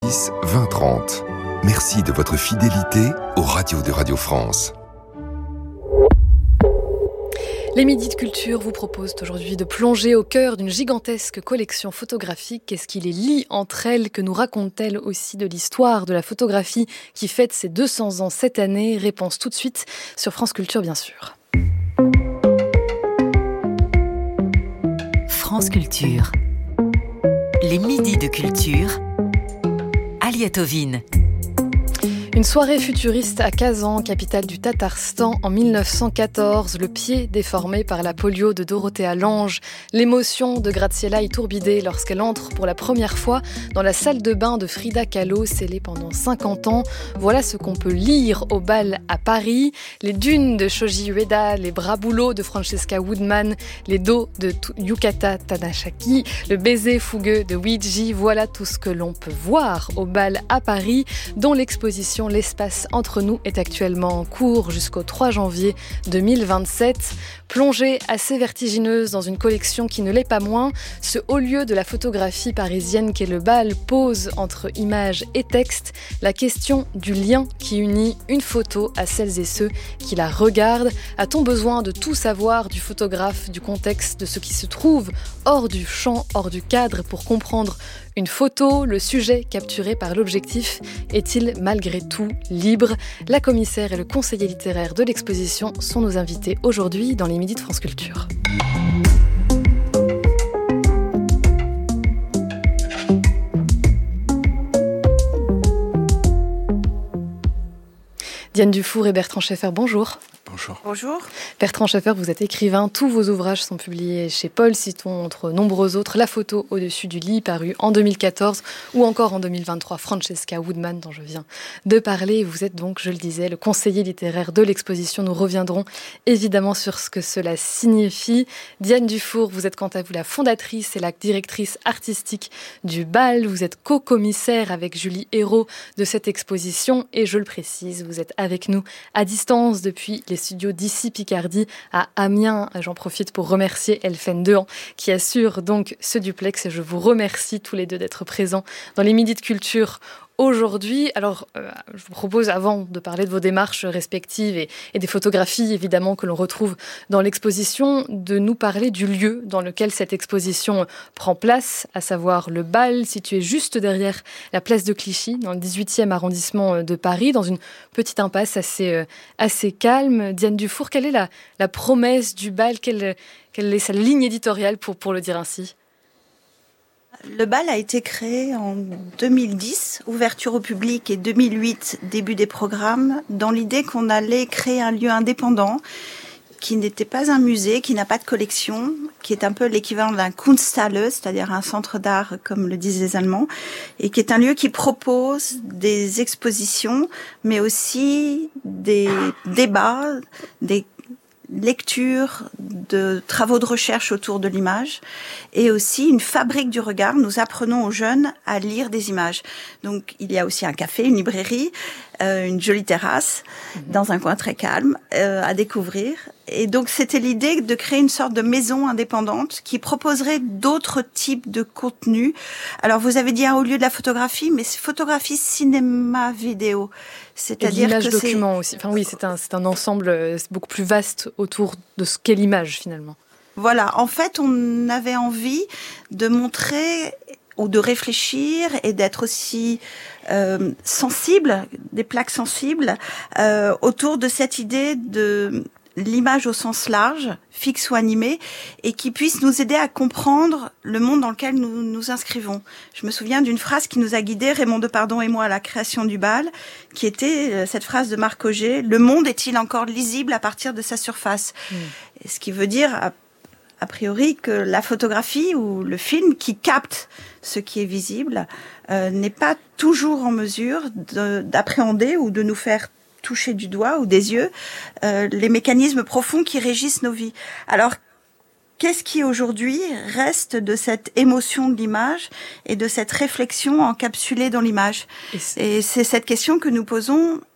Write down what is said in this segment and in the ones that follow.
06 20 30. Merci de votre fidélité aux radios de Radio France. Les Midis de Culture vous proposent aujourd'hui de plonger au cœur d'une gigantesque collection photographique. Qu'est-ce qui les lie entre elles? Que nous racontent-elles aussi de l'histoire de la photographie qui fête ses 200 ans cette année? Réponse tout de suite sur France Culture, bien sûr. France Culture. Les Midis de Culture. Alia Tovine. Une soirée futuriste à Kazan, capitale du Tatarstan, en 1914. Le pied déformé par la polio de Dorothea Lange. L'émotion de Graziella Iturbide lorsqu'elle entre pour la première fois dans la salle de bain de Frida Kahlo, scellée pendant 50 ans. Voilà ce qu'on peut lire au bal à Paris. Les dunes de Shoji Ueda, les bras boulots de Francesca Woodman, les dos de Yukata Tanashaki, le baiser fougueux de Luigi. Voilà tout ce que l'on peut voir au bal à Paris, dont l'exposition L'espace entre nous est actuellement en cours jusqu'au 3 janvier 2027. Plongée assez vertigineuse dans une collection qui ne l'est pas moins, ce haut lieu de la photographie parisienne qu'est le bal pose entre images et texte la question du lien qui unit une photo à celles et ceux qui la regardent. A-t-on besoin de tout savoir du photographe, du contexte, de ce qui se trouve hors du champ, hors du cadre pour comprendre une photo? Le sujet capturé par l'objectif est-il malgré tout libre? La commissaire et le conseiller littéraire de l'exposition sont nos invités aujourd'hui dans les Midis de France Culture. Diane Dufour et Bertrand Scheffer, bonjour. Bonjour. Bonjour. Bertrand Scheffer, vous êtes écrivain. Tous vos ouvrages sont publiés chez Paul. Citons entre nombreux autres La photo au-dessus du lit, paru en 2014, ou encore en 2023, Francesca Woodman, dont je viens de parler. Vous êtes donc, je le disais, le conseiller littéraire de l'exposition. Nous reviendrons évidemment sur ce que cela signifie. Diane Dufour, vous êtes quant à vous la fondatrice et la directrice artistique du bal. Vous êtes co-commissaire avec Julie Hérault de cette exposition. Et je le précise, vous êtes avec nous à distance depuis les studios d'ici Picardie à Amiens. J'en profite pour remercier Elfen Dehan qui assure donc ce duplex et je vous remercie tous les deux d'être présents dans les Midis de Culture aujourd'hui. Alors, je vous propose, avant de parler de vos démarches respectives et des photographies, évidemment, que l'on retrouve dans l'exposition, de nous parler du lieu dans lequel cette exposition prend place, à savoir le bal, situé juste derrière la place de Clichy, dans le 18e arrondissement de Paris, dans une petite impasse assez calme. Diane Dufour, quelle est la promesse du bal? Quelle est sa ligne éditoriale, pour le dire ainsi? Le bal a été créé en 2010, ouverture au public, et 2008, début des programmes, dans l'idée qu'on allait créer un lieu indépendant qui n'était pas un musée, qui n'a pas de collection, qui est un peu l'équivalent d'un Kunsthalle, c'est-à-dire un centre d'art, comme le disent les Allemands, et qui est un lieu qui propose des expositions, mais aussi des débats, des lecture, de travaux de recherche autour de l'image et aussi une fabrique du regard. Nous apprenons aux jeunes à lire des images. Donc, il y a aussi un café, une librairie, une jolie terrasse dans un coin très calme à découvrir. Et donc, c'était l'idée de créer une sorte de maison indépendante qui proposerait d'autres types de contenus. Alors, vous avez dit un haut lieu de la photographie, mais c'est photographie, cinéma, vidéo. C'est-à-dire l'image que document aussi. Enfin oui, c'est un ensemble beaucoup plus vaste autour de ce qu'est l'image finalement. Voilà, en fait, on avait envie de montrer ou de réfléchir et d'être aussi sensible, des plaques sensibles, autour de cette idée de l'image au sens large, fixe ou animée, et qui puisse nous aider à comprendre le monde dans lequel nous nous inscrivons. Je me souviens d'une phrase qui nous a guidés, Raymond Depardon et moi, à la création du bal, qui était cette phrase de Marc Auger: « Le monde est-il encore lisible à partir de sa surface ?» Et ce qui veut dire, a priori, que la photographie ou le film qui capte ce qui est visible n'est pas toujours en mesure d'appréhender ou de nous faire toucher du doigt ou des yeux les mécanismes profonds qui régissent nos vies. Alors, qu'est-ce qui aujourd'hui reste de cette émotion de l'image et de cette réflexion encapsulée dans l'image ? Et c'est cette question que nous posons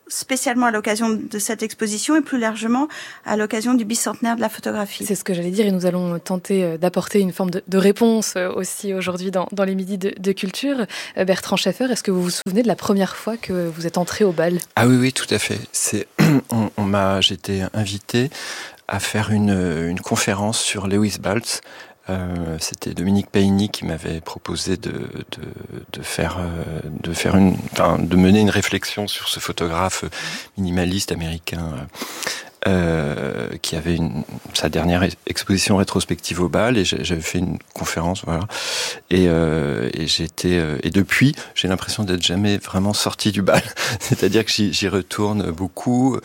spécialement à l'occasion de cette exposition et plus largement à l'occasion du bicentenaire de la photographie. C'est ce que j'allais dire et nous allons tenter d'apporter une forme de réponse aussi aujourd'hui dans les midis de culture. Bertrand Scheffer, est-ce que vous vous souvenez de la première fois que vous êtes entré au bal ? Ah oui, tout à fait. J'étais invité à faire une conférence sur Lewis Baltz. C'était Dominique Paigny qui m'avait proposé de mener une réflexion sur ce photographe minimaliste américain qui avait sa dernière exposition rétrospective au bal, et j'avais fait une conférence, voilà. Et depuis, j'ai l'impression d'être jamais vraiment sorti du bal. C'est-à-dire que j'y retourne beaucoup.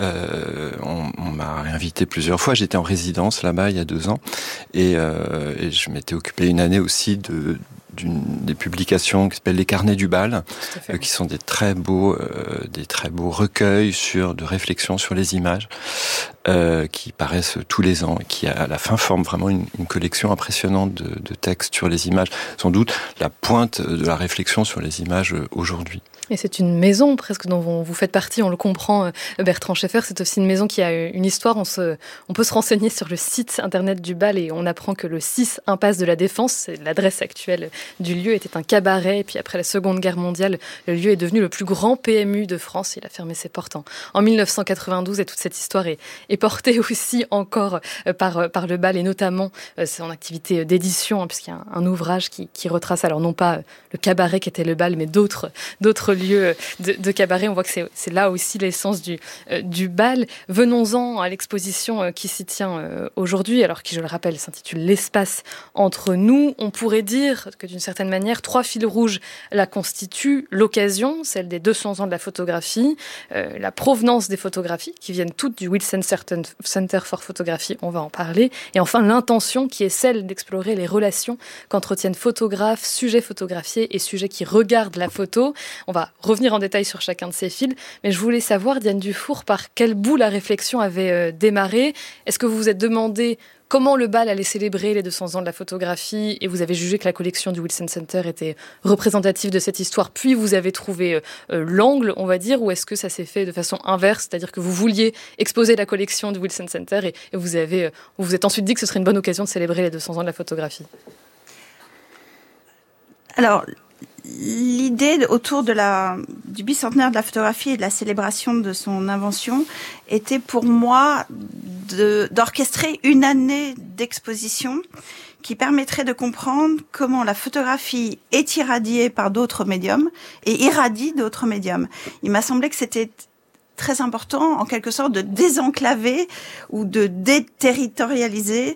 On m'a invité plusieurs fois. J'étais en résidence là-bas il y a 2 ans, et je m'étais occupé une année aussi des publications qui s'appellent les carnets du bal, qui sont des très beaux recueils de réflexions sur les images, qui paraissent tous les ans et qui à la fin forment vraiment une collection impressionnante de textes sur les images. Sans doute la pointe de la réflexion sur les images aujourd'hui. Et c'est une maison presque dont vous faites partie, on le comprend, Bertrand Scheffer. C'est aussi une maison qui a une histoire. On peut se renseigner sur le site internet du bal et on apprend que le 6 impasse de la Défense, c'est l'adresse actuelle du lieu, était un cabaret. Et puis après la Seconde Guerre mondiale, le lieu est devenu le plus grand PMU de France. Il a fermé ses portes en 1992 et toute cette histoire est portée aussi encore par le bal et notamment son activité d'édition, puisqu'il y a un ouvrage qui retrace alors non pas le cabaret qui était le bal, mais d'autres lieux de cabaret. On voit que c'est là aussi l'essence du bal. Venons-en à l'exposition qui s'y tient aujourd'hui, alors qui, je le rappelle, s'intitule L'espace entre nous. On pourrait dire que d'une certaine manière, 3 fils rouges la constituent. L'occasion, celle des 200 ans de la photographie, la provenance des photographies, qui viennent toutes du Wilson Center for Photography, on va en parler, et enfin l'intention qui est celle d'explorer les relations qu'entretiennent photographes, sujets photographiés et sujets qui regardent la photo. On va revenir en détail sur chacun de ces fils, mais je voulais savoir, Diane Dufour, par quel bout la réflexion avait démarré. Est-ce que vous vous êtes demandé comment le bal allait célébrer les 200 ans de la photographie et vous avez jugé que la collection du Wilson Center était représentative de cette histoire, puis vous avez trouvé l'angle, on va dire, ou est-ce que ça s'est fait de façon inverse, c'est-à-dire que vous vouliez exposer la collection du Wilson Center et vous vous êtes ensuite dit que ce serait une bonne occasion de célébrer les 200 ans de la photographie ? Alors, l'idée autour du bicentenaire de la photographie et de la célébration de son invention était pour moi d'orchestrer une année d'exposition qui permettrait de comprendre comment la photographie est irradiée par d'autres médiums et irradie d'autres médiums. Il m'a semblé que c'était très important, en quelque sorte, de désenclaver ou de déterritorialiser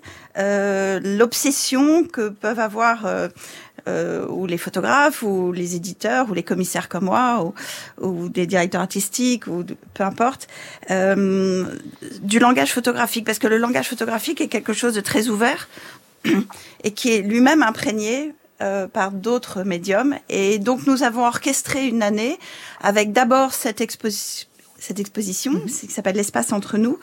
l'obsession que peuvent avoir ou les photographes, ou les éditeurs, ou les commissaires comme moi, ou des directeurs artistiques, ou peu importe, du langage photographique, parce que le langage photographique est quelque chose de très ouvert et qui est lui-même imprégné par d'autres médiums. Et donc nous avons orchestré une année avec d'abord cette exposition qui s'appelle L'espace entre nous,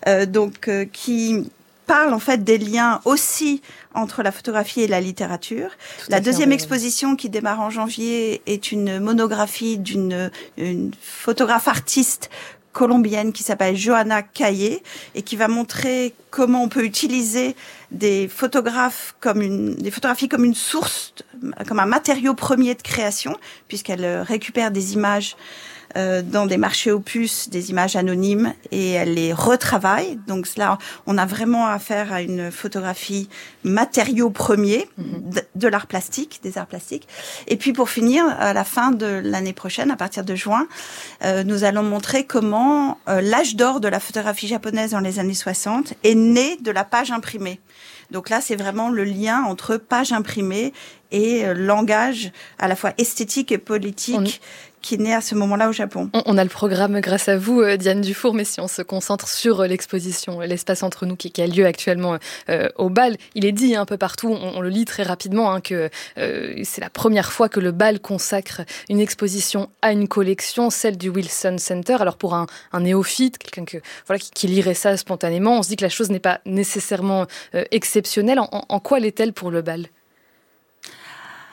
qui parle en fait des liens aussi entre la photographie et la littérature. La deuxième exposition qui démarre en janvier est une monographie d'une photographe artiste colombienne qui s'appelle Johanna Caillé et qui va montrer comment on peut utiliser des photographies comme une source, comme un matériau premier de création, puisqu'elle récupère des images dans des marchés aux puces, des images anonymes, et elle les retravaille. Donc là, on a vraiment affaire à une photographie matériau premier de l'art plastique, des arts plastiques. Et puis pour finir, à la fin de l'année prochaine, à partir de juin, nous allons montrer comment l'âge d'or de la photographie japonaise dans les années 60 est né de la page imprimée. Donc là, c'est vraiment le lien entre page imprimée et langage à la fois esthétique et politique qui est né à ce moment-là au Japon. On a le programme grâce à vous, Diane Dufour, mais si on se concentre sur l'exposition L'espace entre nous qui a lieu actuellement au bal, il est dit un peu partout, on le lit très rapidement, que c'est la première fois que le bal consacre une exposition à une collection, celle du Wilson Center. Alors pour un néophyte, quelqu'un qui lirait ça spontanément, on se dit que la chose n'est pas nécessairement exceptionnelle. En quoi l'est-elle pour le bal ?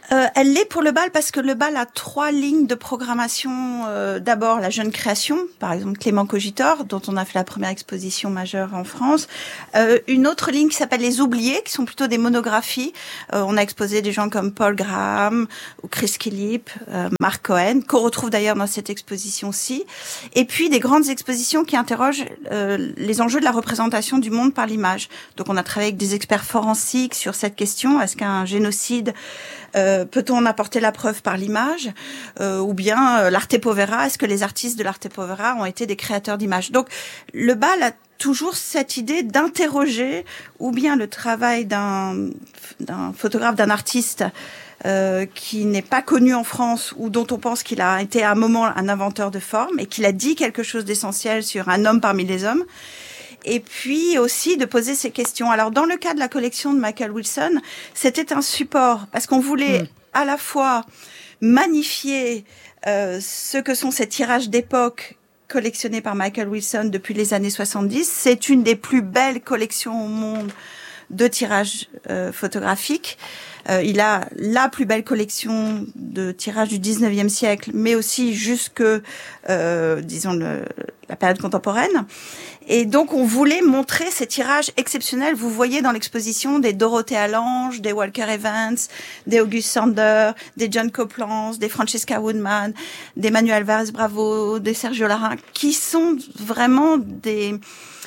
Elle l'est pour le bal parce que le bal a 3 lignes de programmation. D'abord, la jeune création, par exemple Clément Cogitor, dont on a fait la première exposition majeure en France. Une autre ligne qui s'appelle Les Oubliés, qui sont plutôt des monographies. On a exposé des gens comme Paul Graham ou Chris Killip, Mark Cohen, qu'on retrouve d'ailleurs dans cette exposition-ci. Et puis des grandes expositions qui interrogent les enjeux de la représentation du monde par l'image. Donc on a travaillé avec des experts forensiques sur cette question. Est-ce qu'un génocide peut-on en apporter la preuve par l'image, ou bien l'arte povera, est-ce que les artistes de l'arte povera ont été des créateurs d'images? Donc le bal a toujours cette idée d'interroger ou bien le travail d'un photographe, d'un artiste qui n'est pas connu en France ou dont on pense qu'il a été à un moment un inventeur de forme et qu'il a dit quelque chose d'essentiel sur un homme parmi les hommes. Et puis aussi de poser ces questions. Alors dans le cas de la collection de Michael Wilson, c'était un support parce qu'on voulait à la fois magnifier ce que sont ces tirages d'époque collectionnés par Michael Wilson depuis les années 70. C'est une des plus belles collections au monde de tirages photographiques. Il a la plus belle collection de tirages du 19e siècle, mais aussi jusque, disons, la période contemporaine. Et donc, on voulait montrer ces tirages exceptionnels. Vous voyez dans l'exposition des Dorothea Lange, des Walker Evans, des August Sander, des John Copeland, des Francesca Woodman, des Manuel Alvarez Bravo, des Sergio Larraín, qui sont vraiment des,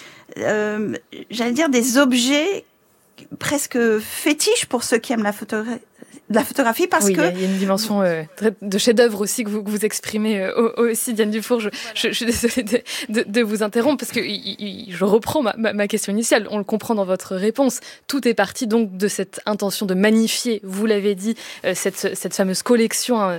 j'allais dire, des objets presque fétiche pour ceux qui aiment la photographie parce que... il y a une dimension de chef-d'œuvre aussi que vous exprimez aussi, Diane Dufour. Je suis désolée de vous interrompre parce que je reprends ma question initiale. On le comprend dans votre réponse. Tout est parti donc de cette intention de magnifier, vous l'avez dit, cette fameuse collection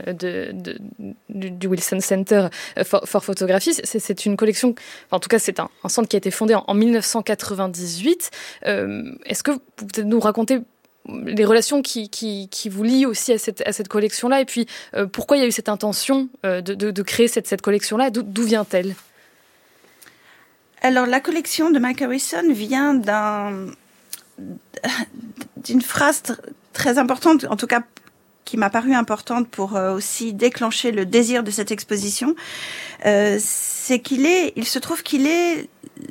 du Wilson Center for Photography. C'est une collection, en tout cas c'est un centre qui a été fondé en 1998. Est-ce que vous pouvez nous raconter les relations qui vous lient aussi à cette collection-là, et puis pourquoi il y a eu cette intention de créer cette collection-là, d'où vient-elle? Alors, la collection de Michael Wilson vient d'une phrase très importante, en tout cas qui m'a paru importante pour aussi déclencher le désir de cette exposition, c'est il se trouve qu'il est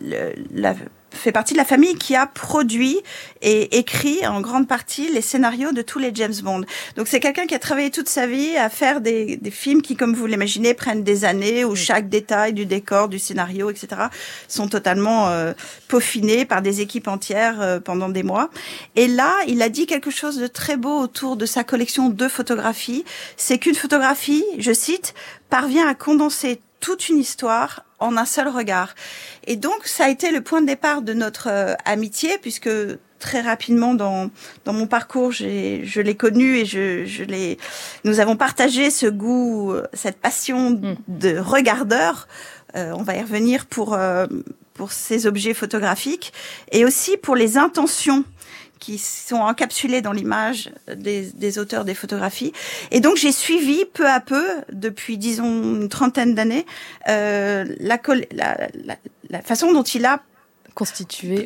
fait partie de la famille qui a produit et écrit en grande partie les scénarios de tous les James Bond. Donc c'est quelqu'un qui a travaillé toute sa vie à faire des films qui, comme vous l'imaginez, prennent des années où chaque détail du décor, du scénario, etc. sont totalement peaufinés par des équipes entières pendant des mois. Et là, il a dit quelque chose de très beau autour de sa collection de photographies. C'est qu'une photographie, je cite, parvient à condenser toute une histoire en un seul regard. Et donc, ça a été le point de départ de notre amitié, puisque très rapidement dans mon parcours, je l'ai connu et nous avons partagé ce goût, cette passion de regardeur. On va y revenir pour ces objets photographiques et aussi pour les intentions qui sont encapsulées dans l'image des auteurs des photographies. Et donc, j'ai suivi peu à peu, depuis, disons, une trentaine d'années, la façon dont il a constitué,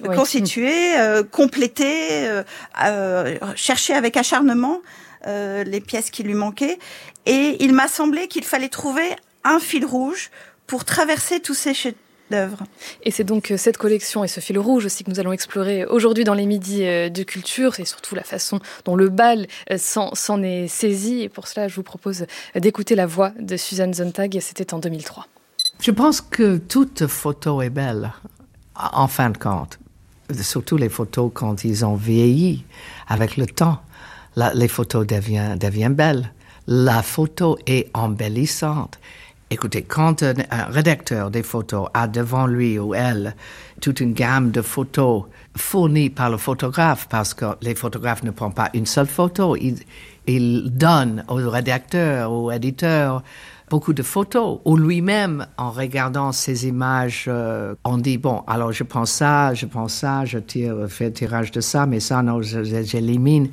complété, cherché avec acharnement les pièces qui lui manquaient. Et il m'a semblé qu'il fallait trouver un fil rouge pour traverser tous ces d'œuvres. Et c'est donc cette collection et ce fil rouge aussi que nous allons explorer aujourd'hui dans les Midis de Culture. C'est surtout la façon dont le bal s'en est saisi. Et pour cela, je vous propose d'écouter la voix de Susan Sontag. C'était en 2003. Je pense que toute photo est belle, en fin de compte. Surtout les photos quand ils ont vieilli avec le temps. Les photos deviennent belles. La photo est embellissante. Écoutez, quand un rédacteur des photos a devant lui ou elle toute une gamme de photos fournies par le photographe, parce que les photographes ne prennent pas une seule photo, ils donnent au rédacteur, au éditeur, beaucoup de photos. Ou lui-même, en regardant ces images, on dit, bon, alors je prends ça, je fais tirage de ça, mais ça, non, j'élimine.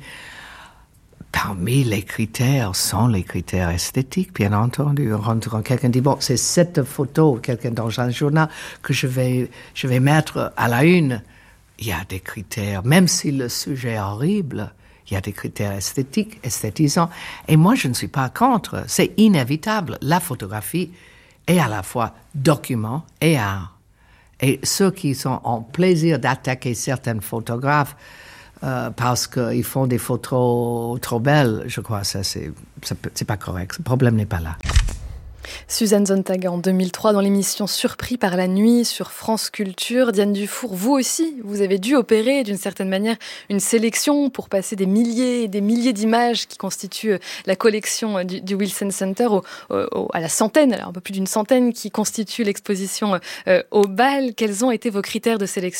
Parmi les critères sont les critères esthétiques, bien entendu. Quelqu'un dit, bon, c'est cette photo, quelqu'un dans un journal, que je vais mettre à la une. Il y a des critères. Même si le sujet est horrible, il il y a des critères esthétiques, esthétisants. Et moi, je ne suis pas contre. C'est inévitable. La photographie est à la fois document et art. Et ceux qui ont plaisir d'attaquer certains photographes parce qu'ils font des photos trop belles, je crois que c'est pas correct. Le problème n'est pas là. Suzanne Sontag en 2003 dans l'émission Surpris par la nuit sur France Culture. Diane Dufour, vous aussi, vous avez dû opérer d'une certaine manière une sélection pour passer des milliers et des milliers d'images qui constituent la collection du Wilson Center à la centaine, alors un peu plus d'une centaine qui constituent l'exposition au BAL. Quels ont été vos critères de sélection ?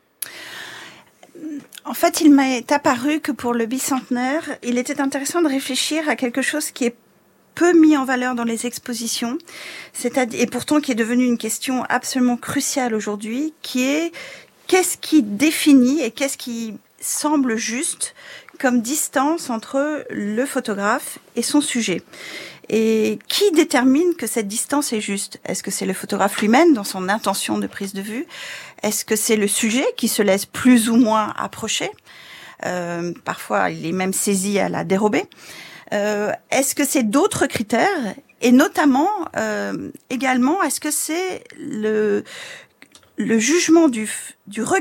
En fait, il m'est apparu que pour le bicentenaire, il était intéressant de réfléchir à quelque chose qui est peu mis en valeur dans les expositions, et pourtant qui est devenu une question absolument cruciale aujourd'hui, qui est qu'est-ce qui définit et qu'est-ce qui semble juste comme distance entre le photographe et son sujet. Et qui détermine que cette distance est juste ? Est-ce que c'est le photographe lui-même dans son intention de prise de vue ? Est-ce que c'est le sujet qui se laisse plus ou moins approcher ? Parfois, il est même saisi à la dérobée. Est-ce que c'est d'autres critères ? Et notamment, également, est-ce que c'est le jugement du regardeur ?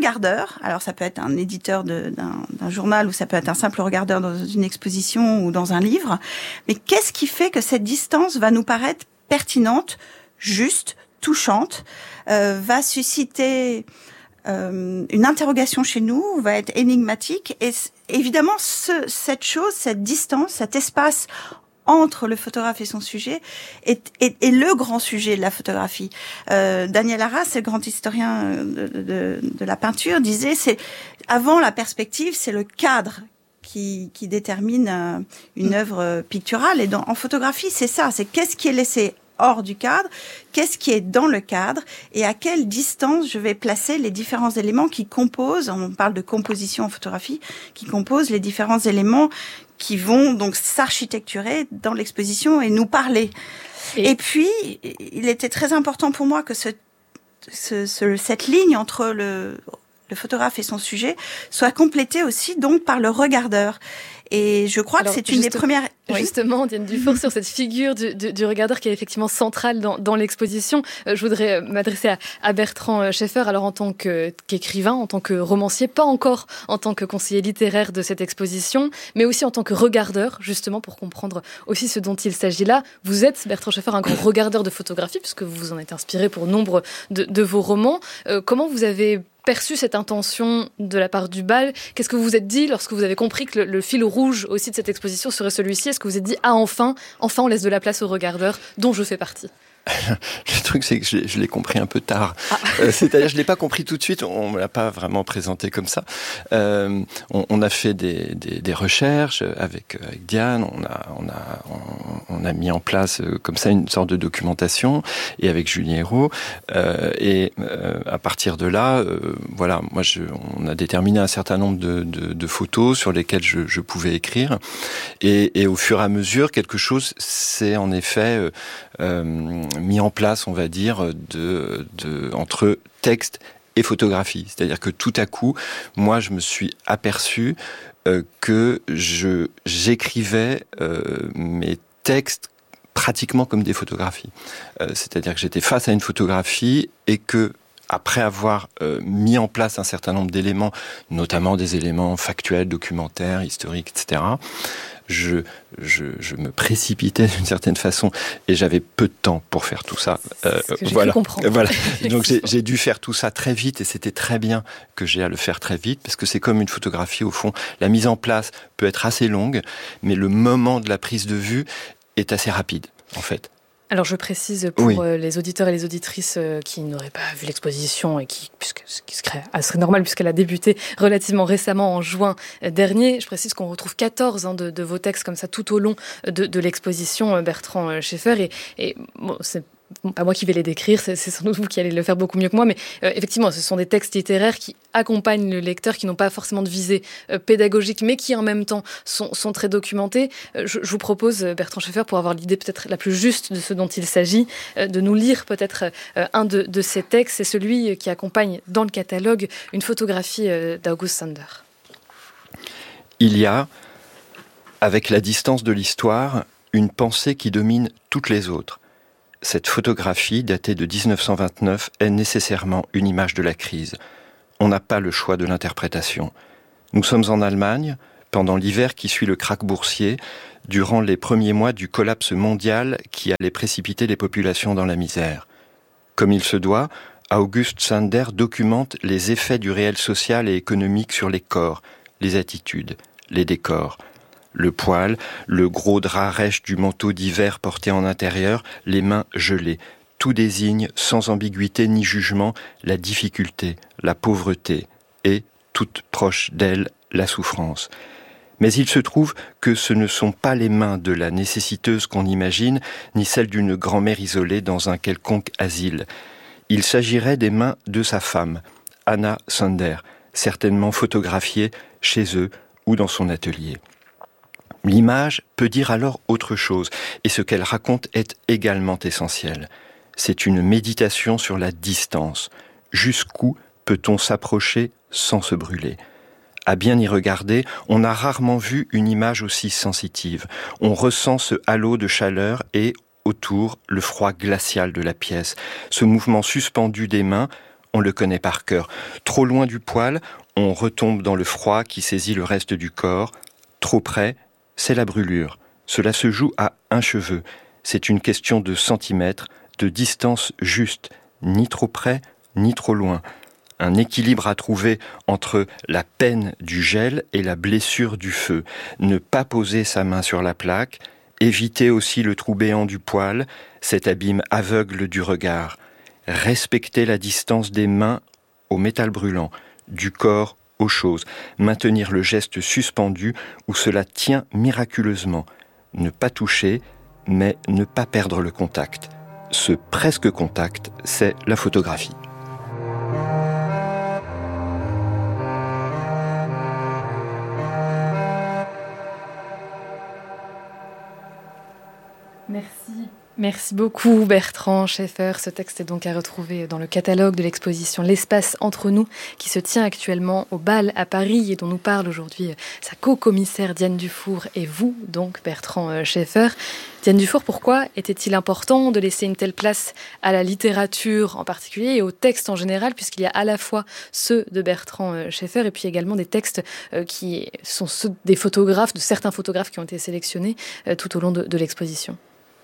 Alors, ça peut être un éditeur d'un journal ou ça peut être un simple regardeur dans une exposition ou dans un livre. Mais qu'est-ce qui fait que cette distance va nous paraître pertinente, juste, touchante, va susciter une interrogation chez nous, va être énigmatique, et évidemment cette distance, cet espace entre le photographe et son sujet est le grand sujet de la photographie. Daniel Arras, le grand historien de la peinture, disait avant la perspective, c'est le cadre qui détermine une œuvre picturale, et en photographie, c'est ça, c'est qu'est-ce qui est laissé hors du cadre, qu'est-ce qui est dans le cadre et à quelle distance je vais placer les différents éléments qui composent, on parle de composition en photographie, qui composent les différents éléments qui vont donc s'architecturer dans l'exposition et nous parler. Et puis, il était très important pour moi que cette ligne entre le photographe et son sujet soit complétée aussi donc par le regardeur. Et je crois que c'est une des premières... Justement, Diane Dufour, sur cette figure du regardeur qui est effectivement centrale dans l'exposition, je voudrais m'adresser à Bertrand Scheffer, alors en tant qu'écrivain, en tant que romancier, pas encore en tant que conseiller littéraire de cette exposition, mais aussi en tant que regardeur, justement pour comprendre aussi ce dont il s'agit là. Vous êtes, Bertrand Scheffer, un grand regardeur de photographie, puisque vous vous en êtes inspiré pour nombre de vos romans. Comment vous avez perçu cette intention de la part du BAL ? Qu'est-ce que vous vous êtes dit lorsque vous avez compris que le fil rouge aussi de cette exposition serait celui-ci ? Est-ce que vous vous êtes dit « Ah, enfin, on laisse de la place aux regardeurs dont je fais partie » ? Le truc, c'est que je l'ai compris un peu tard. C'est-à-dire, je l'ai pas compris tout de suite. On me l'a pas vraiment présenté comme ça. On a fait des recherches avec Diane. On a mis en place comme ça une sorte de documentation, et avec Julien Hérault. Et à partir de là, voilà, on a déterminé un certain nombre de photos sur lesquelles je pouvais écrire. Et au fur et à mesure, quelque chose s'est en effet mis en place, on va dire, entre texte et photographie. C'est-à-dire que tout à coup, moi, je me suis aperçu que j'écrivais mes textes pratiquement comme des photographies. C'est-à-dire que j'étais face à une photographie et que, après avoir mis en place un certain nombre d'éléments, notamment des éléments factuels, documentaires, historiques, etc., je me précipitais d'une certaine façon, et j'avais peu de temps pour faire tout ça. Voilà. Voilà. Donc j'ai dû faire tout ça très vite, et c'était très bien que j'ai à le faire très vite, parce que c'est comme une photographie au fond. La mise en place peut être assez longue, mais le moment de la prise de vue est assez rapide, en fait. Alors je précise pour les auditeurs et les auditrices qui n'auraient pas vu l'exposition et ce qui serait normal puisqu'elle a débuté relativement récemment en juin dernier. Je précise qu'on retrouve 14 de vos textes comme ça tout au long de l'exposition, Bertrand Scheffer, et bon, c'est pas moi qui vais les décrire, c'est sans doute vous qui allez le faire beaucoup mieux que moi, mais effectivement, ce sont des textes littéraires qui accompagnent le lecteur, qui n'ont pas forcément de visée pédagogique, mais qui en même temps sont très documentés. Je vous propose, Bertrand Scheffer, pour avoir l'idée peut-être la plus juste de ce dont il s'agit, de nous lire peut-être un de ces textes. C'est celui qui accompagne dans le catalogue une photographie d'August Sander. Il y a, avec la distance de l'histoire, une pensée qui domine toutes les autres. Cette photographie, datée de 1929, est nécessairement une image de la crise. On n'a pas le choix de l'interprétation. Nous sommes en Allemagne, pendant l'hiver qui suit le krach boursier, durant les premiers mois du collapse mondial qui allait précipiter les populations dans la misère. Comme il se doit, August Sander documente les effets du réel social et économique sur les corps, les attitudes, les décors. Le poil, le gros drap rêche du manteau d'hiver porté en intérieur, les mains gelées. Tout désigne, sans ambiguïté ni jugement, la difficulté, la pauvreté et, toute proche d'elle, la souffrance. Mais il se trouve que ce ne sont pas les mains de la nécessiteuse qu'on imagine, ni celles d'une grand-mère isolée dans un quelconque asile. Il s'agirait des mains de sa femme, Anna Sander, certainement photographiée chez eux ou dans son atelier. L'image peut dire alors autre chose, et ce qu'elle raconte est également essentiel. C'est une méditation sur la distance. Jusqu'où peut-on s'approcher sans se brûler ? À bien y regarder, on a rarement vu une image aussi sensitive. On ressent ce halo de chaleur et, autour, le froid glacial de la pièce. Ce mouvement suspendu des mains, on le connaît par cœur. Trop loin du poil, on retombe dans le froid qui saisit le reste du corps. Trop près, c'est la brûlure. Cela se joue à un cheveu. C'est une question de centimètres, de distance juste, ni trop près, ni trop loin. Un équilibre à trouver entre la peine du gel et la blessure du feu. Ne pas poser sa main sur la plaque, éviter aussi le trou béant du poil, cet abîme aveugle du regard. Respecter la distance des mains au métal brûlant, du corps aux choses. Maintenir le geste suspendu où cela tient miraculeusement. Ne pas toucher, mais ne pas perdre le contact. Ce presque contact, c'est la photographie. Merci beaucoup Bertrand Scheffer. Ce texte est donc à retrouver dans le catalogue de l'exposition L'espace entre nous qui se tient actuellement au Bal à Paris et dont nous parle aujourd'hui sa co-commissaire Diane Dufour et vous donc Bertrand Scheffer. Diane Dufour, pourquoi était-il important de laisser une telle place à la littérature en particulier et aux textes en général, puisqu'il y a à la fois ceux de Bertrand Scheffer et puis également des textes qui sont ceux des photographes, de certains photographes qui ont été sélectionnés tout au long de l'exposition?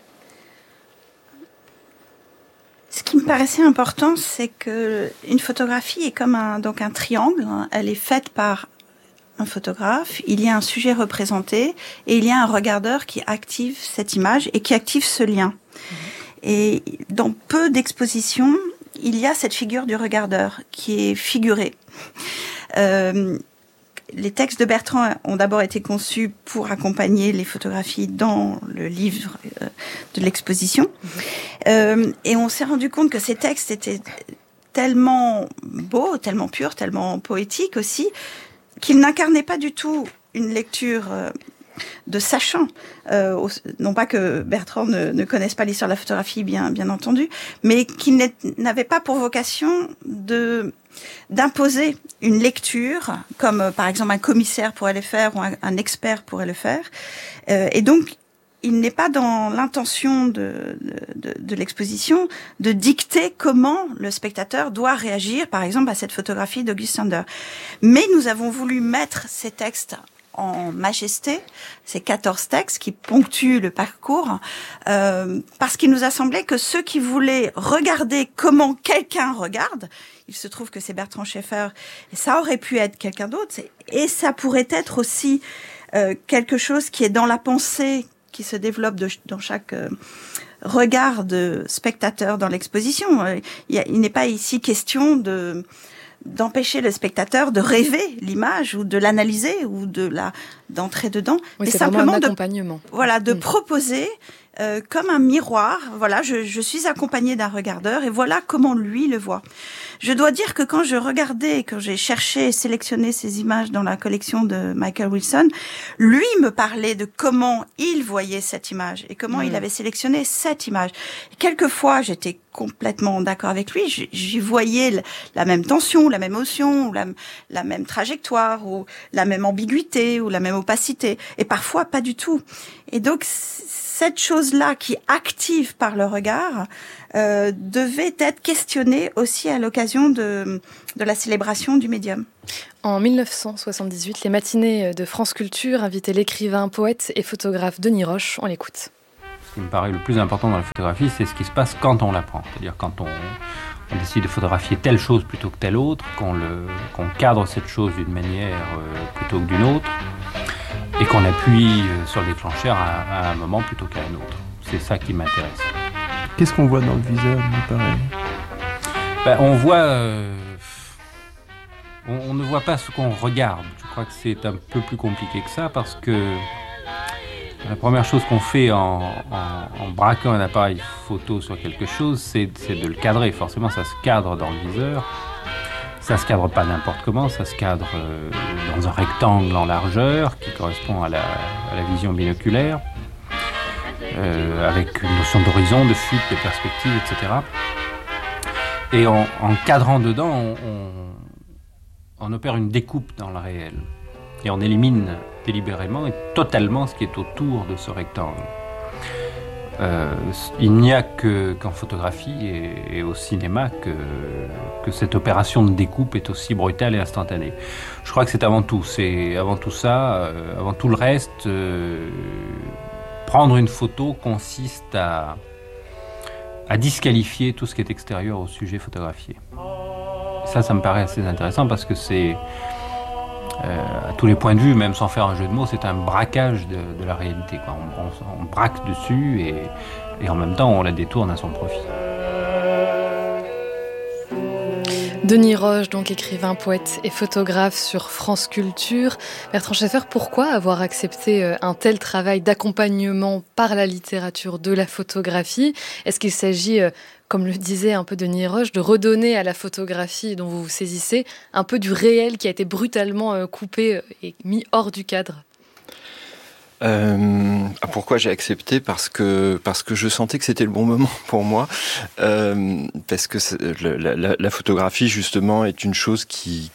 Ce qui me paraissait important, c'est que une photographie est comme un triangle. Elle est faite par un photographe, il y a un sujet représenté et il y a un regardeur qui active cette image et qui active ce lien. Et dans peu d'expositions, il y a cette figure du regardeur qui est figurée. Les textes de Bertrand ont d'abord été conçus pour accompagner les photographies dans le livre de l'exposition. Et on s'est rendu compte que ces textes étaient tellement beaux, tellement purs, tellement poétiques aussi, qu'ils n'incarnaient pas du tout une lecture de sachant. Non pas que Bertrand ne connaisse pas l'histoire de la photographie, bien entendu, mais qu'il n'avait pas pour vocation d'imposer une lecture, comme par exemple un commissaire pourrait le faire ou un expert pourrait le faire. Et donc, il n'est pas dans l'intention de l'exposition de dicter comment le spectateur doit réagir, par exemple, à cette photographie d'August Sander. Mais nous avons voulu mettre ces textes en majesté, ces 14 textes qui ponctuent le parcours, parce qu'il nous a semblé que ceux qui voulaient regarder comment quelqu'un regarde, il se trouve que c'est Bertrand Scheffer, et ça aurait pu être quelqu'un d'autre, et ça pourrait être aussi quelque chose qui est dans la pensée, qui se développe dans chaque regard de spectateur dans l'exposition. Il n'est pas ici question d'empêcher le spectateur de rêver l'image ou de l'analyser ou d'entrer dedans, oui, mais c'est simplement un accompagnement. de proposer comme un miroir. Voilà, je suis accompagnée d'un regardeur et voilà comment lui le voit. Je dois dire que quand je regardais, quand j'ai cherché et sélectionné ces images dans la collection de Michael Wilson, lui me parlait de comment il voyait cette image et comment il avait sélectionné cette image. Et quelquefois, j'étais complètement d'accord avec lui. J'y voyais la même tension, la même émotion, la même trajectoire, ou la même ambiguïté, ou la même opacité. Et parfois, pas du tout. Et donc, cette chose-là qui active par le regard devait être questionnée aussi à l'occasion de la célébration du médium. En 1978, les matinées de France Culture invitaient l'écrivain, poète et photographe Denis Roche. On l'écoute. Ce qui me paraît le plus important dans la photographie, c'est ce qui se passe quand on la prend. C'est-à-dire quand on décide de photographier telle chose plutôt que telle autre, qu'on cadre cette chose d'une manière plutôt que d'une autre, et qu'on appuie sur le déclencheur à un moment plutôt qu'à un autre. C'est ça qui m'intéresse. Qu'est-ce qu'on voit dans le viseur, il me paraît ? On voit... on ne voit pas ce qu'on regarde. Je crois que c'est un peu plus compliqué que ça, parce que la première chose qu'on fait en braquant un appareil photo sur quelque chose, c'est de le cadrer. Forcément, ça se cadre dans le viseur. Ça se cadre pas n'importe comment, ça se cadre dans un rectangle en largeur qui correspond à la vision binoculaire, avec une notion d'horizon, de fuite, de perspective, etc. Et en cadrant dedans, on opère une découpe dans le réel. Et on élimine délibérément et totalement ce qui est autour de ce rectangle. Il n'y a qu'en photographie et au cinéma que cette opération de découpe est aussi brutale et instantanée. Je crois que c'est avant tout ça, avant tout le reste, prendre une photo consiste à disqualifier tout ce qui est extérieur au sujet photographié. Ça me paraît assez intéressant parce que c'est, à tous les points de vue, même sans faire un jeu de mots, c'est un braquage de la réalité, quoi. On braque dessus et en même temps on la détourne à son profit. Denis Roche, donc écrivain, poète et photographe sur France Culture. Bertrand Scheffer, pourquoi avoir accepté un tel travail d'accompagnement par la littérature de la photographie ? Est-ce qu'il s'agit, comme le disait un peu Denis Roche, de redonner à la photographie dont vous vous saisissez un peu du réel qui a été brutalement coupé et mis hors du cadre ? Pourquoi j'ai accepté ? Parce que je sentais que c'était le bon moment pour moi, parce que la photographie justement est une chose qui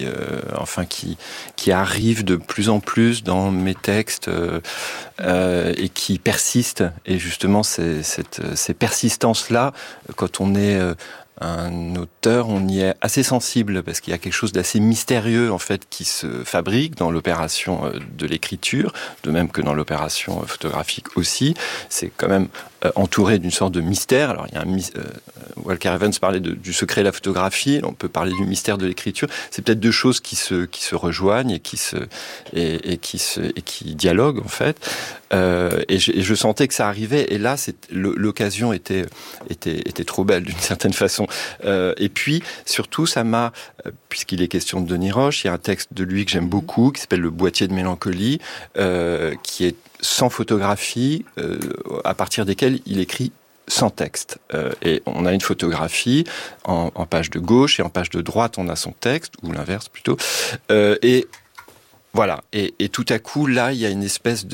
arrive de plus en plus dans mes textes et qui persiste. Et justement ces persistances-là, quand on est un auteur, on y est assez sensible parce qu'il y a quelque chose d'assez mystérieux en fait qui se fabrique dans l'opération de l'écriture, de même que dans l'opération photographique aussi. C'est quand même entouré d'une sorte de mystère. Alors il y a Walker Evans parlait du secret de la photographie, on peut parler du mystère de l'écriture. C'est peut-être deux choses qui se rejoignent et qui dialoguent en fait. Et je sentais que ça arrivait. Et là, l'occasion était trop belle d'une certaine façon. Et puis surtout, ça m'a, puisqu'il est question de Denis Roche, il y a un texte de lui que j'aime beaucoup qui s'appelle Le Boîtier de mélancolie, qui est sans photographie, à partir desquelles il écrit sans texte. Et on a une photographie en page de gauche et en page de droite, on a son texte, ou l'inverse plutôt. Et voilà. Et tout à coup, là, il y a une espèce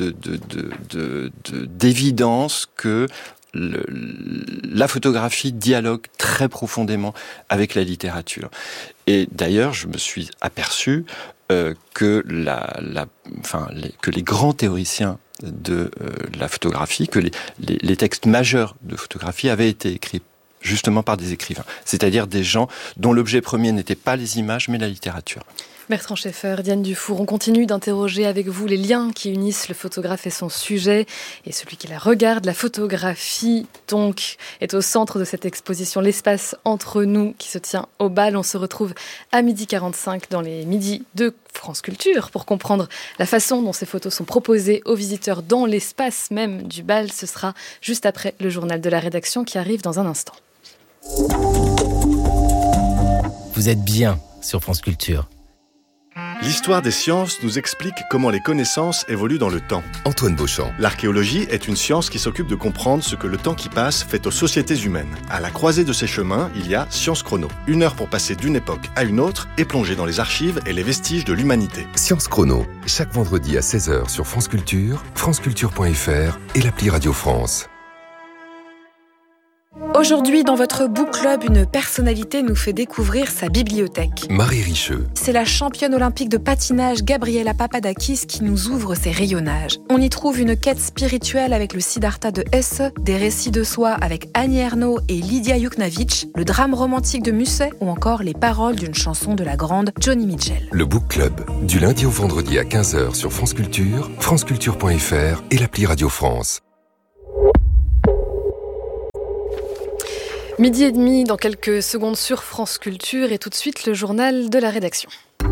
d'évidence que la photographie dialogue très profondément avec la littérature. Et d'ailleurs, je me suis aperçu que les grands théoriciens de la photographie, que les textes majeurs de photographie avaient été écrits justement par des écrivains, c'est-à-dire des gens dont l'objet premier n'était pas les images, mais la littérature. Bertrand Scheffer, Diane Dufour, on continue d'interroger avec vous les liens qui unissent le photographe et son sujet, et celui qui la regarde. La photographie, donc, est au centre de cette exposition L'espace entre nous, qui se tient au Bal. On se retrouve à 12h45 dans les midis de France Culture pour comprendre la façon dont ces photos sont proposées aux visiteurs dans l'espace même du Bal. Ce sera juste après le journal de la rédaction qui arrive dans un instant. Vous êtes bien sur France Culture. L'histoire des sciences nous explique comment les connaissances évoluent dans le temps. Antoine Beauchamp. L'archéologie est une science qui s'occupe de comprendre ce que le temps qui passe fait aux sociétés humaines. À la croisée de ces chemins, il y a Science Chrono. 1 heure pour passer d'une époque à une autre et plonger dans les archives et les vestiges de l'humanité. Science Chrono, chaque vendredi à 16h sur France Culture, franceculture.fr et l'appli Radio France. Aujourd'hui, dans votre Book Club, une personnalité nous fait découvrir sa bibliothèque. Marie Richeux. C'est la championne olympique de patinage Gabriela Papadakis qui nous ouvre ses rayonnages. On y trouve une quête spirituelle avec le Siddhartha de Hesse, des récits de soi avec Annie Ernaux et Lydia Yuknavitch, le drame romantique de Musset ou encore les paroles d'une chanson de la grande Joni Mitchell. Le Book Club, du lundi au vendredi à 15h sur France Culture, franceculture.fr et l'appli Radio France. 12h30 dans quelques secondes sur France Culture et tout de suite le journal de la rédaction.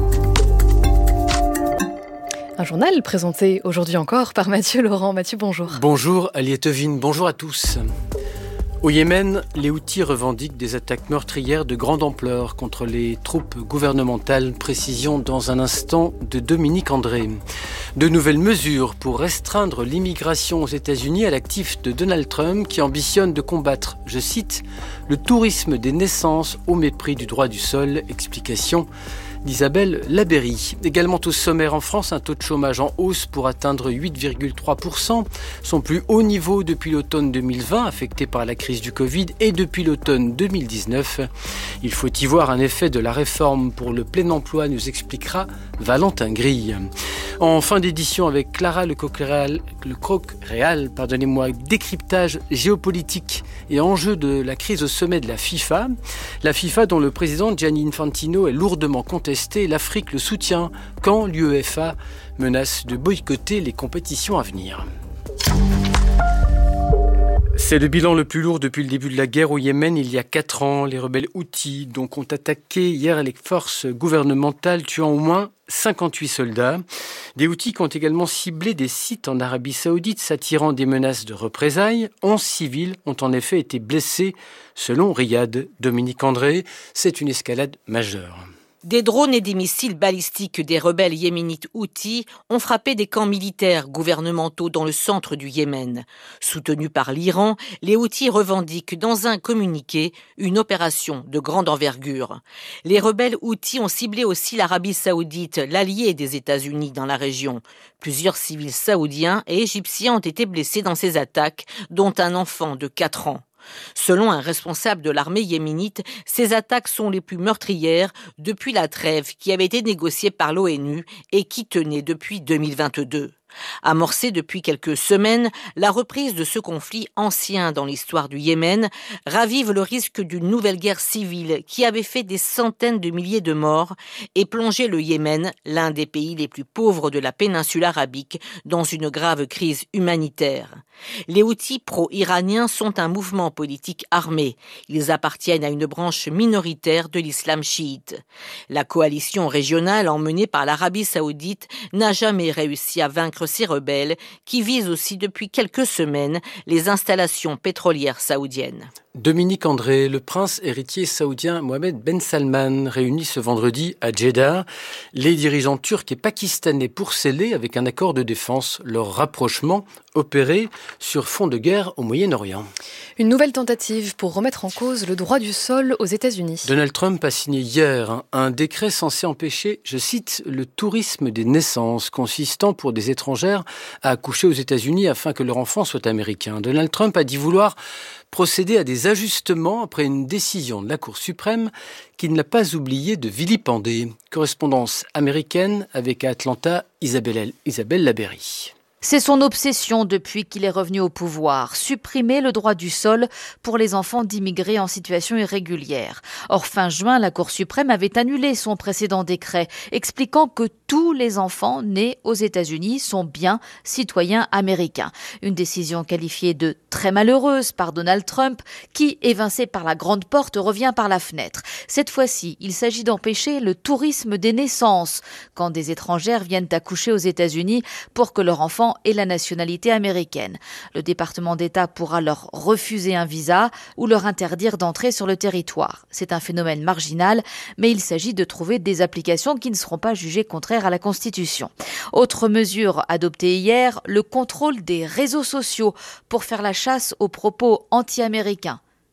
Un journal présenté aujourd'hui encore par Mathieu Laurent. Mathieu, bonjour. Bonjour Aliette Ovine, bonjour à tous. Au Yémen, les Houthis revendiquent des attaques meurtrières de grande ampleur contre les troupes gouvernementales. Précision dans un instant de Dominique André. De nouvelles mesures pour restreindre l'immigration aux États-Unis à l'actif de Donald Trump qui ambitionne de combattre, je cite, le tourisme des naissances au mépris du droit du sol. Explication d'Isabelle Labéry. Également au sommaire en France, un taux de chômage en hausse pour atteindre 8,3%, son plus haut niveau depuis l'automne 2020, affecté par la crise du Covid, et depuis l'automne 2019. Il faut y voir un effet de la réforme pour le plein emploi, nous expliquera Valentin Grille. En fin d'édition avec Clara Lecocq-Réal, décryptage géopolitique et enjeu de la crise au sommet de la FIFA. La FIFA dont le président Gianni Infantino est lourdement contesté, l'Afrique le soutient quand l'UEFA menace de boycotter les compétitions à venir. C'est le bilan le plus lourd depuis le début de la guerre au Yémen il y a 4 ans. Les rebelles Houthis donc ont attaqué hier les forces gouvernementales, tuant au moins 58 soldats. Des Houthis qui ont également ciblé des sites en Arabie Saoudite, s'attirant des menaces de représailles. 11 civils ont en effet été blessés, selon Riyad. Dominique André, c'est une escalade majeure. Des drones et des missiles balistiques des rebelles yéménites Houthis ont frappé des camps militaires gouvernementaux dans le centre du Yémen. Soutenus par l'Iran, les Houthis revendiquent dans un communiqué une opération de grande envergure. Les rebelles Houthis ont ciblé aussi l'Arabie Saoudite, l'allié des États-Unis dans la région. Plusieurs civils saoudiens et égyptiens ont été blessés dans ces attaques, dont un enfant de 4 ans. Selon un responsable de l'armée yéménite, ces attaques sont les plus meurtrières depuis la trêve qui avait été négociée par l'ONU et qui tenait depuis 2022. Amorcée depuis quelques semaines, la reprise de ce conflit ancien dans l'histoire du Yémen ravive le risque d'une nouvelle guerre civile qui avait fait des centaines de milliers de morts et plongé le Yémen, l'un des pays les plus pauvres de la péninsule arabique, dans une grave crise humanitaire. Les Houthis pro-iraniens sont un mouvement politique armé. Ils appartiennent à une branche minoritaire de l'islam chiite. La coalition régionale emmenée par l'Arabie Saoudite n'a jamais réussi à vaincre ces rebelles qui visent aussi depuis quelques semaines les installations pétrolières saoudiennes. Dominique André, le prince héritier saoudien Mohammed Ben Salman réunit ce vendredi à Jeddah les dirigeants turcs et pakistanais pour sceller avec un accord de défense leur rapprochement opéré sur fond de guerre au Moyen-Orient. Une nouvelle tentative pour remettre en cause le droit du sol aux États-Unis. Donald Trump a signé hier un décret censé empêcher, je cite, le tourisme des naissances, consistant pour des étrangères à accoucher aux États-Unis afin que leur enfant soit américain. Donald Trump a dit vouloir procéder à des ajustements après une décision de la Cour suprême qui ne l'a pas oublié de vilipender. Correspondance américaine avec à Atlanta, Isabelle Labéry. C'est son obsession depuis qu'il est revenu au pouvoir, supprimer le droit du sol pour les enfants d'immigrés en situation irrégulière. Or, fin juin, la Cour suprême avait annulé son précédent décret, expliquant que tous les enfants nés aux États-Unis sont bien citoyens américains. Une décision qualifiée de très malheureuse par Donald Trump, qui, évincé par la grande porte, revient par la fenêtre. Cette fois-ci, il s'agit d'empêcher le tourisme des naissances, quand des étrangères viennent accoucher aux États-Unis pour que leur enfant ait la nationalité américaine. Le département d'État pourra leur refuser un visa ou leur interdire d'entrer sur le territoire. C'est un phénomène marginal, mais il s'agit de trouver des applications qui ne seront pas jugées contraires à la Constitution. Autre mesure adoptée hier, le contrôle des réseaux sociaux pour faire la chasse aux propos anti-américains.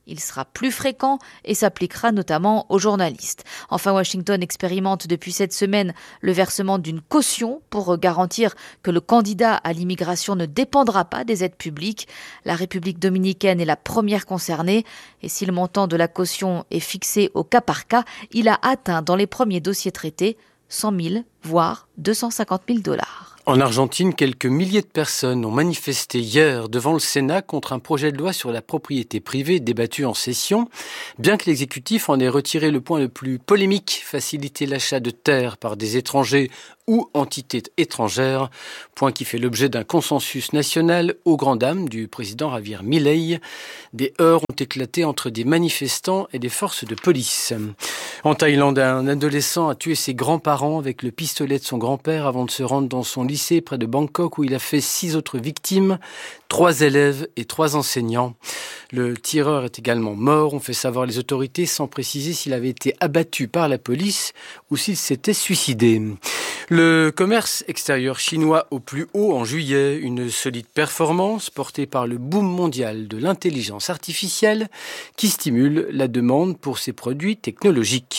Il sera plus fréquent et s'appliquera notamment aux journalistes. Enfin, Washington expérimente depuis cette semaine le versement d'une caution pour garantir que le candidat à l'immigration ne dépendra pas des aides publiques. La République dominicaine est la première concernée et si le montant de la caution est fixé au cas par cas, il a atteint dans les premiers dossiers traités 100 000, voire 250 000 $. En Argentine, quelques milliers de personnes ont manifesté hier devant le Sénat contre un projet de loi sur la propriété privée débattu en session. Bien que l'exécutif en ait retiré le point le plus polémique, faciliter l'achat de terres par des étrangers ou entités étrangères, point qui fait l'objet d'un consensus national aux grandes dames du président Javier Milei. Des heurts ont éclaté entre des manifestants et des forces de police. En Thaïlande, un adolescent a tué ses grands-parents avec le pistolet de son grand-père avant de se rendre dans son lycée près de Bangkok où il a fait 6 autres victimes, 3 élèves et 3 enseignants. Le tireur est également mort, ont fait savoir les autorités sans préciser s'il avait été abattu par la police ou s'il s'était suicidé. Le commerce extérieur chinois au plus haut en juillet, une solide performance portée par le boom mondial de l'intelligence artificielle qui stimule la demande pour ses produits technologiques.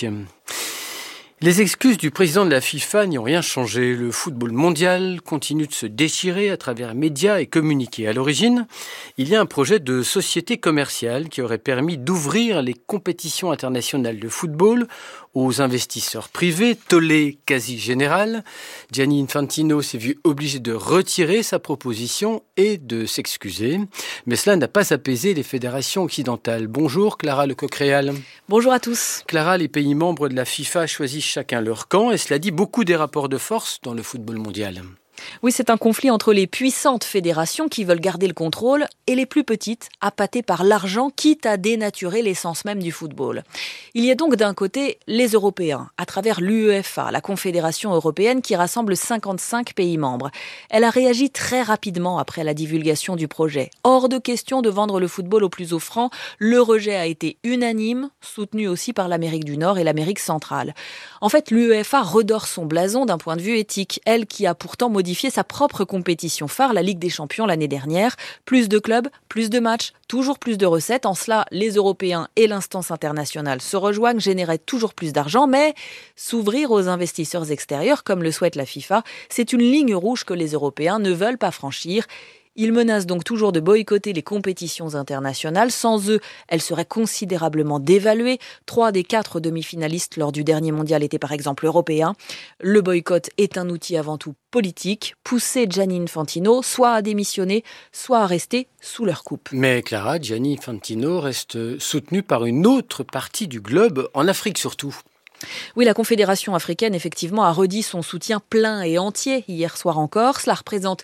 Les excuses du président de la FIFA n'y ont rien changé. Le football mondial continue de se déchirer à travers médias et communiqués. À l'origine, il y a un projet de société commerciale qui aurait permis d'ouvrir les compétitions internationales de football aux investisseurs privés, tollé quasi général. Gianni Infantino s'est vu obligé de retirer sa proposition et de s'excuser. Mais cela n'a pas apaisé les fédérations occidentales. Bonjour Clara Lecoq-Réal. Bonjour à tous. Clara, les pays membres de la FIFA choisissent chacun leur camp et cela dit beaucoup des rapports de force dans le football mondial. Oui, c'est un conflit entre les puissantes fédérations qui veulent garder le contrôle et les plus petites, appâtées par l'argent, quitte à dénaturer l'essence même du football. Il y a donc d'un côté les Européens, à travers l'UEFA, la Confédération européenne qui rassemble 55 pays membres. Elle a réagi très rapidement après la divulgation du projet. Hors de question de vendre le football au plus offrant, le rejet a été unanime, soutenu aussi par l'Amérique du Nord et l'Amérique centrale. En fait, l'UEFA redore son blason d'un point de vue éthique, elle qui a pourtant modifié sa propre compétition phare, la Ligue des Champions l'année dernière. Plus de clubs, plus de matchs, toujours plus de recettes. En cela, les Européens et l'instance internationale se rejoignent, généraient toujours plus d'argent, mais s'ouvrir aux investisseurs extérieurs, comme le souhaite la FIFA, c'est une ligne rouge que les Européens ne veulent pas franchir. Ils menacent donc toujours de boycotter les compétitions internationales. Sans eux, elles seraient considérablement dévaluées. 3 des 4 demi-finalistes lors du dernier mondial étaient par exemple européens. Le boycott est un outil avant tout politique, pousser Gianni Infantino soit à démissionner, soit à rester sous leur coupe. Mais Clara, Gianni Infantino reste soutenu par une autre partie du globe, en Afrique surtout. Oui, la Confédération africaine, effectivement, a redit son soutien plein et entier hier soir encore. Cela représente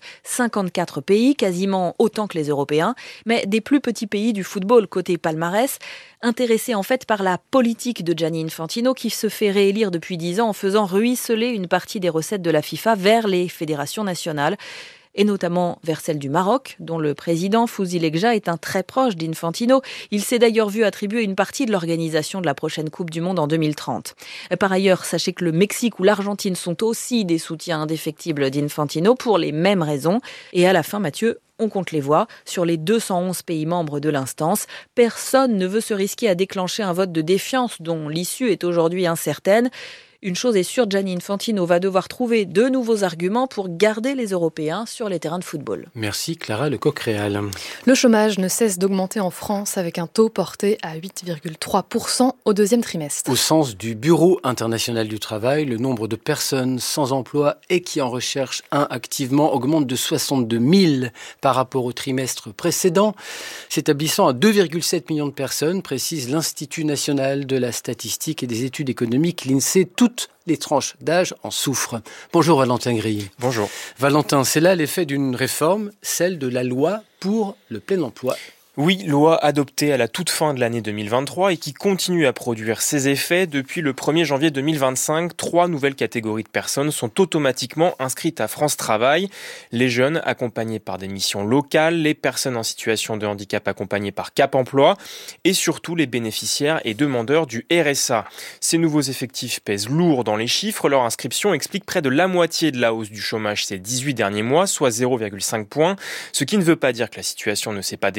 54 pays, quasiment autant que les Européens, mais des plus petits pays du football côté palmarès, intéressés en fait par la politique de Gianni Infantino qui se fait réélire depuis 10 ans en faisant ruisseler une partie des recettes de la FIFA vers les fédérations nationales, et notamment vers celle du Maroc, dont le président Fouzi Lekja est un très proche d'Infantino. Il s'est d'ailleurs vu attribuer une partie de l'organisation de la prochaine Coupe du Monde en 2030. Par ailleurs, sachez que le Mexique ou l'Argentine sont aussi des soutiens indéfectibles d'Infantino pour les mêmes raisons. Et à la fin, Mathieu, on compte les voix. Sur les 211 pays membres de l'instance, personne ne veut se risquer à déclencher un vote de défiance dont l'issue est aujourd'hui incertaine. Une chose est sûre, Gianni Infantino va devoir trouver de nouveaux arguments pour garder les Européens sur les terrains de football. Merci Clara Lecoq-Réal. Le chômage ne cesse d'augmenter en France avec un taux porté à 8,3% au deuxième trimestre. Au sens du Bureau international du travail, le nombre de personnes sans emploi et qui en recherchent un activement augmente de 62 000 par rapport au trimestre précédent, s'établissant à 2,7 millions de personnes, précise l'Institut national de la statistique et des études économiques, l'INSEE. Toutes les tranches d'âge en souffrent. Bonjour Valentin Grilly. Bonjour. Valentin, c'est là l'effet d'une réforme, celle de la loi pour le plein emploi. Oui, loi adoptée à la toute fin de l'année 2023 et qui continue à produire ses effets. Depuis le 1er janvier 2025, 3 nouvelles catégories de personnes sont automatiquement inscrites à France Travail. Les jeunes accompagnés par des missions locales, les personnes en situation de handicap accompagnées par Cap Emploi et surtout les bénéficiaires et demandeurs du RSA. Ces nouveaux effectifs pèsent lourd dans les chiffres. Leur inscription explique près de la moitié de la hausse du chômage ces 18 derniers mois, soit 0,5 points. Ce qui ne veut pas dire que la situation ne s'est pas dégradée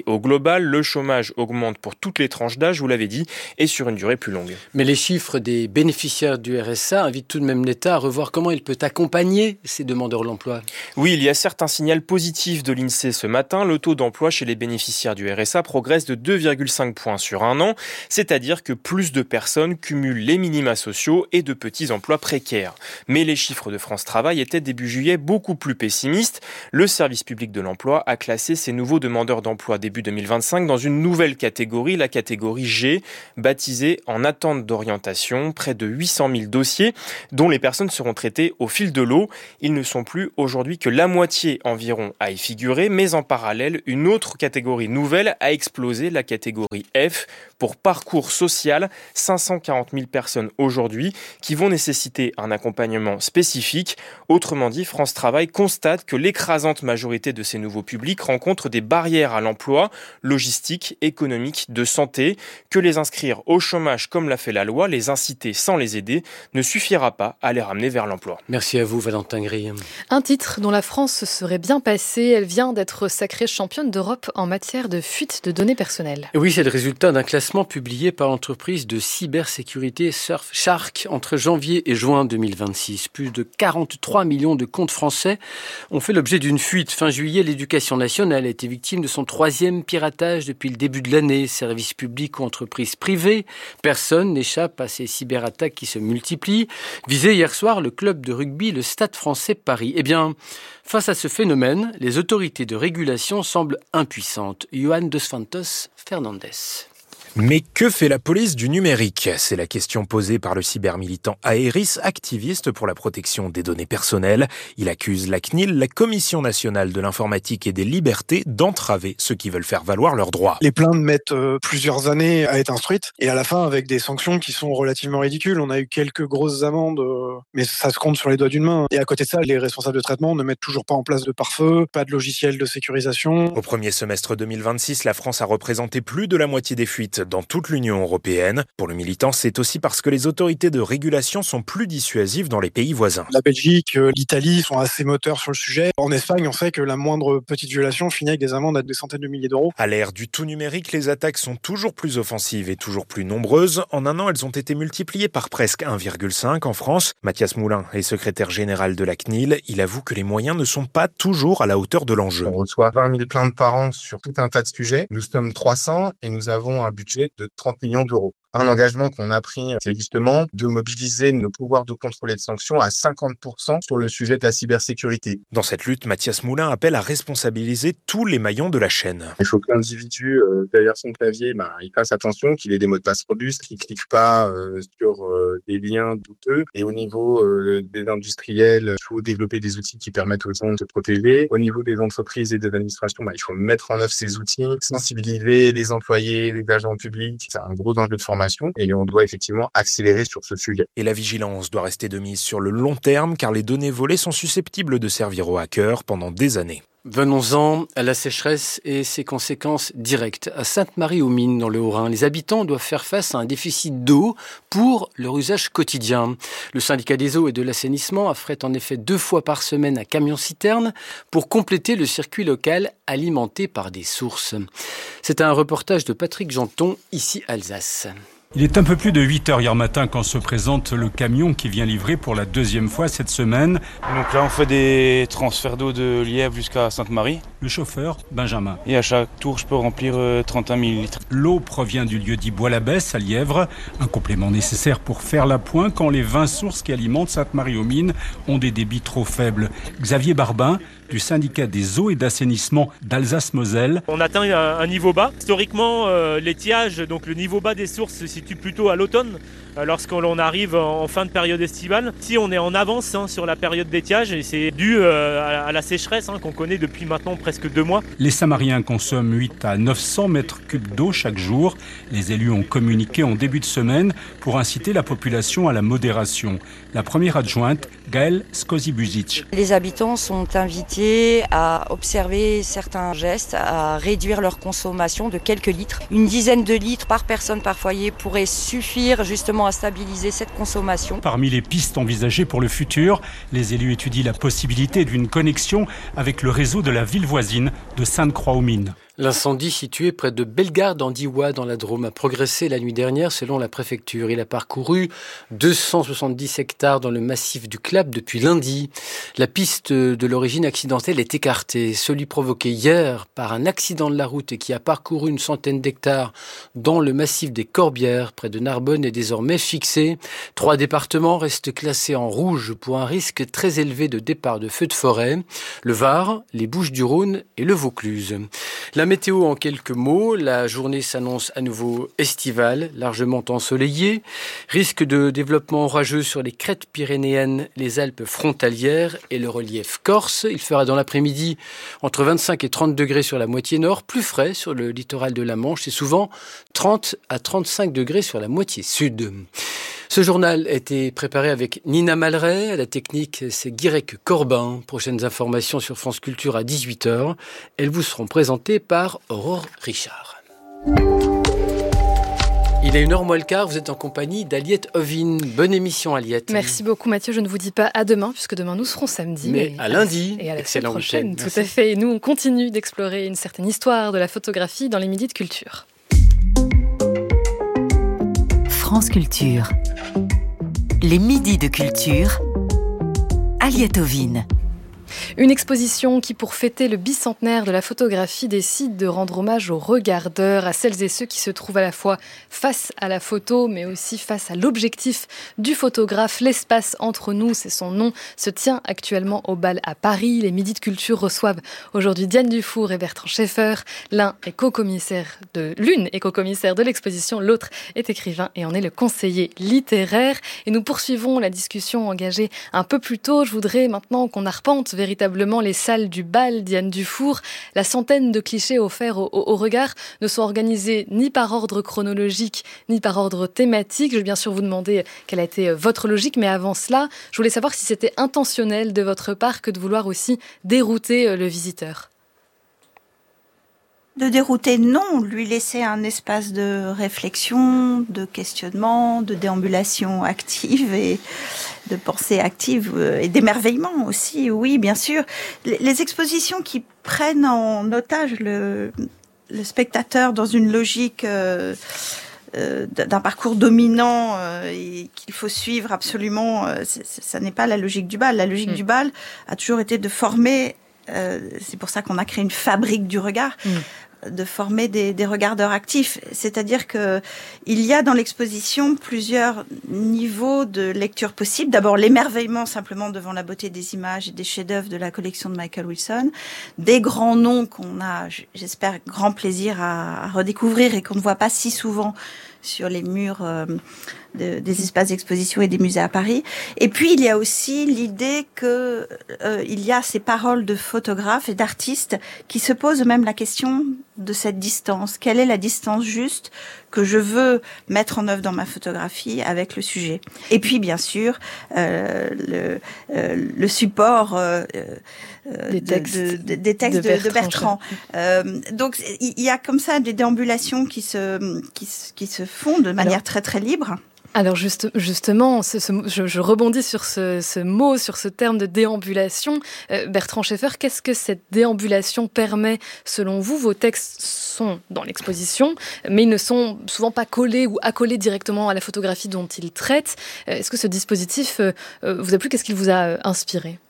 au global, le chômage augmente pour toutes les tranches d'âge, vous l'avez dit, et sur une durée plus longue. Mais les chiffres des bénéficiaires du RSA invitent tout de même l'État à revoir comment il peut accompagner ces demandeurs d'emploi. Oui, il y a certes un signal positif de l'INSEE ce matin. Le taux d'emploi chez les bénéficiaires du RSA progresse de 2,5 points sur un an, c'est-à-dire que plus de personnes cumulent les minima sociaux et de petits emplois précaires. Mais les chiffres de France Travail étaient début juillet beaucoup plus pessimistes. Le service public de l'emploi a classé ces nouveaux demandeurs d'emploi début 2025 dans une nouvelle catégorie, la catégorie G, baptisée en attente d'orientation. Près de 800 000 dossiers dont les personnes seront traitées au fil de l'eau. Ils ne sont plus aujourd'hui que la moitié environ à y figurer, mais en parallèle, une autre catégorie nouvelle a explosé, la catégorie F, pour parcours social, 540 000 personnes aujourd'hui qui vont nécessiter un accompagnement spécifique. Autrement dit, France Travail constate que l'écrasante majorité de ces nouveaux publics rencontrent des barrières à l'emploi, logistiques, économiques, de santé, que les inscrire au chômage comme l'a fait la loi, les inciter sans les aider, ne suffira pas à les ramener vers l'emploi. Merci à vous, Valentin Gris. Un titre dont la France se serait bien passée, elle vient d'être sacrée championne d'Europe en matière de fuite de données personnelles. Et oui, c'est le résultat d'un classement publié par l'entreprise de cybersécurité Surfshark entre janvier et juin 2026. Plus de 43 millions de comptes français ont fait l'objet d'une fuite. Fin juillet, l'Éducation nationale a été victime de son 3e piratage depuis le début de l'année. Services publics ou entreprises privées, personne n'échappe à ces cyberattaques qui se multiplient. Visé hier soir, le club de rugby, le Stade français Paris. Eh bien, face à ce phénomène, les autorités de régulation semblent impuissantes. Johan Dos Santos Fernandez. Mais que fait la police du numérique ? C'est la question posée par le cybermilitant Aéris, activiste pour la protection des données personnelles. Il accuse la CNIL, la Commission nationale de l'informatique et des libertés, d'entraver ceux qui veulent faire valoir leurs droits. Les plaintes mettent plusieurs années à être instruites et à la fin avec des sanctions qui sont relativement ridicules. On a eu quelques grosses amendes, mais ça se compte sur les doigts d'une main. Et à côté de ça, les responsables de traitement ne mettent toujours pas en place de pare-feu, pas de logiciel de sécurisation. Au premier semestre 2026, la France a représenté plus de la moitié des fuites dans toute l'Union européenne. Pour le militant, c'est aussi parce que les autorités de régulation sont plus dissuasives dans les pays voisins. La Belgique, l'Italie sont assez moteurs sur le sujet. En Espagne, on sait que la moindre petite violation finit avec des amendes à des centaines de milliers d'euros. À l'ère du tout numérique, les attaques sont toujours plus offensives et toujours plus nombreuses. En un an, elles ont été multipliées par presque 1,5 en France. Mathias Moulin est secrétaire général de la CNIL. Il avoue que les moyens ne sont pas toujours à la hauteur de l'enjeu. On reçoit 20 000 plaintes par an sur tout un tas de sujets. Nous sommes 300 et nous avons un budget de 30 millions d'euros. Un engagement qu'on a pris, c'est justement de mobiliser nos pouvoirs de contrôle et de sanction à 50% sur le sujet de la cybersécurité. Dans cette lutte, Mathias Moulin appelle à responsabiliser tous les maillons de la chaîne. Il faut que l'individu, derrière son clavier, il fasse attention, qu'il ait des mots de passe robustes, qu'il ne clique pas sur des liens douteux. Et au niveau des industriels, il faut développer des outils qui permettent aux gens de se protéger. Au niveau des entreprises et des administrations, il faut mettre en œuvre ces outils, sensibiliser les employés, les agents publics. C'est un gros enjeu de formation. Et on doit effectivement accélérer sur ce sujet. Et la vigilance doit rester de mise sur le long terme car les données volées sont susceptibles de servir aux hackers pendant des années. Venons-en à la sécheresse et ses conséquences directes. À Sainte-Marie-aux-Mines, dans le Haut-Rhin, les habitants doivent faire face à un déficit d'eau pour leur usage quotidien. Le syndicat des eaux et de l'assainissement affrète en effet 2 fois par semaine un camion-citerne pour compléter le circuit local alimenté par des sources. C'est un reportage de Patrick Janton, ici Alsace. Il est un peu plus de 8h hier matin quand se présente le camion qui vient livrer pour la 2e fois cette semaine. Donc là, on fait des transferts d'eau de Lièvre jusqu'à Sainte-Marie. Le chauffeur, Benjamin. Et à chaque tour, je peux remplir 31 000 litres. L'eau provient du lieu-dit Bois-la-Besse à Lièvre. Un complément nécessaire pour faire la pointe quand les 20 sources qui alimentent Sainte-Marie-aux-Mines ont des débits trop faibles. Xavier Barbin, du syndicat des eaux et d'assainissement d'Alsace-Moselle. On atteint un niveau bas. Historiquement, l'étiage, donc le niveau bas des sources se situe plutôt à l'automne, lorsqu'on arrive en fin de période estivale. Si on est en avance sur la période d'étiage, et c'est dû à la sécheresse qu'on connaît depuis maintenant presque 2 mois. Les Samariens consomment 8 à 900 mètres cubes d'eau chaque jour. Les élus ont communiqué en début de semaine pour inciter la population à la modération. La première adjointe, Gaëlle Skozibuzic. Les habitants sont invités à observer certains gestes, à réduire leur consommation de quelques litres. Une dizaine de litres par personne par foyer pourrait suffire justement à stabiliser cette consommation. Parmi les pistes envisagées pour le futur, les élus étudient la possibilité d'une connexion avec le réseau de la ville voisine de Sainte-Croix-aux-Mines. L'incendie situé près de Bellegarde en Diois dans la Drôme a progressé la nuit dernière selon la préfecture. Il a parcouru 270 hectares dans le massif du Clap depuis lundi. La piste de l'origine accidentelle est écartée. Celui provoqué hier par un accident de la route et qui a parcouru une centaine d'hectares dans le massif des Corbières près de Narbonne est désormais fixé. 3 départements restent classés en rouge pour un risque très élevé de départ de feux de forêt. Le Var, les Bouches-du-Rhône et le Vaucluse. La météo en quelques mots, la journée s'annonce à nouveau estivale, largement ensoleillée. Risque de développement orageux sur les crêtes pyrénéennes, les Alpes frontalières et le relief corse. Il fera dans l'après-midi entre 25 et 30 degrés sur la moitié nord, plus frais sur le littoral de la Manche et souvent 30 à 35 degrés sur la moitié sud. Ce journal a été préparé avec Nina Malray. À la technique, c'est Guirec Corbin. Prochaines informations sur France Culture à 18h. Elles vous seront présentées par Aurore Richard. Il est 1h moins le quart, vous êtes en compagnie d'Aliette Ovine. Bonne émission, Aliette. Merci beaucoup, Mathieu. Je ne vous dis pas à demain, puisque demain nous serons samedi. Mais à lundi. Et à la excellent prochaine. week-end. Tout à fait. Et nous, on continue d'explorer une certaine histoire de la photographie dans les Midis de Culture. France Culture. Les Midis de Culture. Aliette Ovine. Une exposition qui, pour fêter le bicentenaire de la photographie, décide de rendre hommage aux regardeurs, à celles et ceux qui se trouvent à la fois face à la photo, mais aussi face à l'objectif du photographe. L'espace entre nous, c'est son nom, se tient actuellement au Bal à Paris. Les Midis de Culture reçoivent aujourd'hui Diane Dufour et Bertrand Schaeffer. L'une est co-commissaire de l'exposition, l'autre est écrivain et en est le conseiller littéraire. Et nous poursuivons la discussion engagée un peu plus tôt. Je voudrais maintenant qu'on arpente véritablement les salles du Bal, Diane Dufour. La centaine de clichés offerts au regard ne sont organisés ni par ordre chronologique, ni par ordre thématique. Je vais bien sûr vous demander quelle a été votre logique, mais avant cela, je voulais savoir si c'était intentionnel de votre part que de vouloir aussi dérouter le visiteur. De dérouter, non, lui laisser un espace de réflexion, de questionnement, de déambulation active et de pensée active et d'émerveillement aussi, oui, bien sûr. Les expositions qui prennent en otage le spectateur dans une logique d'un parcours dominant et qu'il faut suivre absolument, ça n'est pas la logique du Bal. La logique du Bal a toujours été de former, c'est pour ça qu'on a créé une fabrique du regard, de former des regardeurs actifs. C'est-à-dire que il y a dans l'exposition plusieurs niveaux de lecture possibles. D'abord, l'émerveillement simplement devant la beauté des images et des chefs-d'œuvre de la collection de Michael Wilson. Des grands noms qu'on a, j'espère, grand plaisir à redécouvrir et qu'on ne voit pas si souvent sur les murs des espaces d'exposition et des musées à Paris. Et puis, il y a aussi l'idée que il y a ces paroles de photographes et d'artistes qui se posent même la question de cette distance. Quelle est la distance juste que je veux mettre en œuvre dans ma photographie avec le sujet? Et puis, bien sûr, le support des textes de Bertrand. Donc, il y a comme ça des déambulations qui se font de manière très très libre. Alors justement, je rebondis sur ce mot, sur ce terme de déambulation. Bertrand Schaeffer, qu'est-ce que cette déambulation permet selon vous? Vos textes sont dans l'exposition, mais ils ne sont souvent pas collés ou accolés directement à la photographie dont ils traitent. Est-ce que ce dispositif vous a plu? Qu'est-ce qu'il vous a inspiré?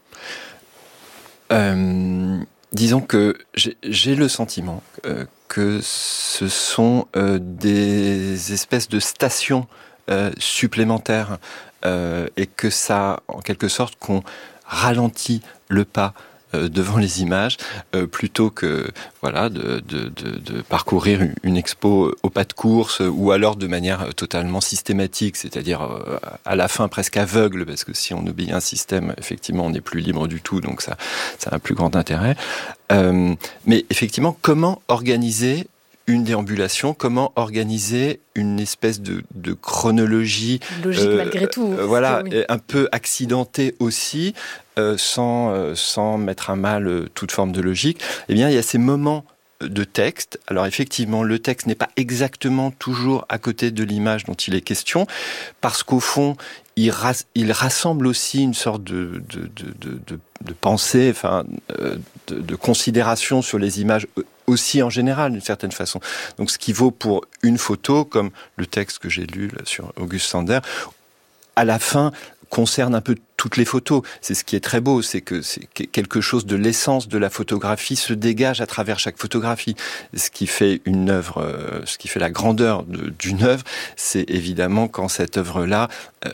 Disons que j'ai le sentiment que ce sont des espèces de stations supplémentaires et que ça, en quelque sorte, qu'on ralentit le pas devant les images plutôt que de parcourir une expo au pas de course ou alors de manière totalement systématique, c'est-à-dire à la fin presque aveugle, parce que si on obéit à un système, effectivement, on n'est plus libre du tout, donc ça a un plus grand intérêt. Mais effectivement, comment organiser une déambulation, comment organiser une espèce de chronologie logique malgré tout, oui. Un peu accidentée aussi, sans mettre à mal toute forme de logique. Eh bien, il y a ces moments de texte. Alors effectivement, le texte n'est pas exactement toujours à côté de l'image dont il est question, parce qu'au fond, il rassemble aussi une sorte de pensée, de considération sur les images aussi en général d'une certaine façon. Donc ce qui vaut pour une photo, comme le texte que j'ai lu là, sur Auguste Sander, à la fin concerne un peu toutes les photos. C'est ce qui est très beau, c'est que quelque chose de l'essence de la photographie se dégage à travers chaque photographie. Ce qui fait une œuvre, ce qui fait la grandeur d'une œuvre, c'est évidemment quand cette œuvre-là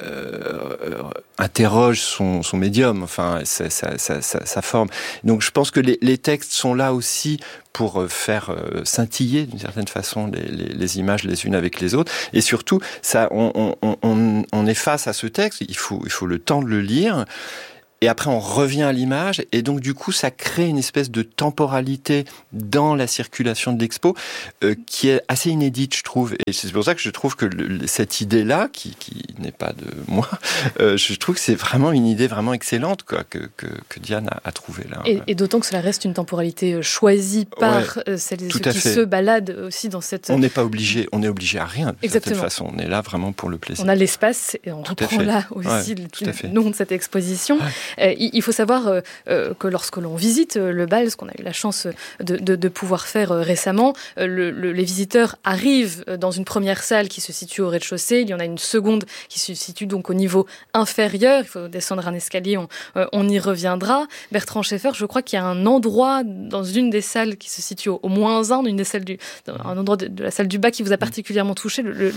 interroge son médium, enfin sa forme. Donc je pense que les textes sont là aussi pour faire scintiller d'une certaine façon les images les unes avec les autres. Et surtout, ça, on est face à ce texte, il faut le temps de le lire. Et après, on revient à l'image, et donc du coup, ça crée une espèce de temporalité dans la circulation de l'expo qui est assez inédite, je trouve. Et c'est pour ça que je trouve que cette idée-là, qui n'est pas de moi, je trouve que c'est vraiment une idée vraiment excellente quoi, que Diane a trouvée là. Et d'autant que cela reste une temporalité choisie par celles et ceux qui se baladent aussi dans cette... On n'est pas obligé, on est obligé à rien de certaine façon. On est là vraiment pour le plaisir. On a l'espace et on reprend là aussi le nom de cette exposition. Il faut savoir que lorsque l'on visite le bal, ce qu'on a eu la chance de pouvoir faire récemment, les visiteurs arrivent dans une première salle qui se situe au rez-de-chaussée, il y en a une seconde qui se situe donc au niveau inférieur, il faut descendre un escalier, on y reviendra. Bertrand Scheffer, je crois qu'il y a un endroit dans une des salles qui se situe au moins une des salles un endroit de la salle du bas qui vous a particulièrement touché, lequel ?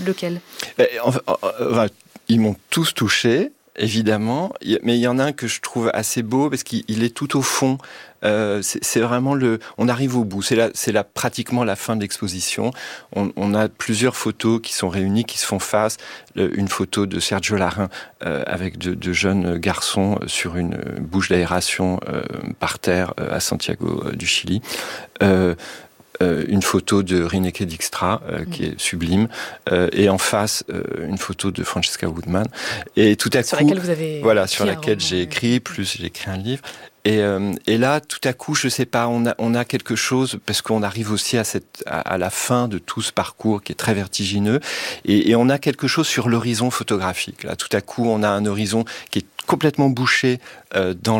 Ils m'ont tous touché. Évidemment, mais il y en a un que je trouve assez beau parce qu'il est tout au fond. C'est vraiment on arrive au bout. C'est pratiquement la fin de l'exposition. On a plusieurs photos qui sont réunies, qui se font face. Une photo de Sergio Larin avec de jeunes garçons sur une bouche d'aération par terre à Santiago du Chili. Une photo de Rineke Dijkstra qui est sublime et en face une photo de Francesca Woodman et tout à coup laquelle vous avez sur laquelle j'ai écrit plus j'ai écrit un livre et là tout à coup je sais pas on a quelque chose parce qu'on arrive aussi à la fin de tout ce parcours qui est très vertigineux et on a quelque chose sur l'horizon photographique là tout à coup on a un horizon qui est complètement bouché dans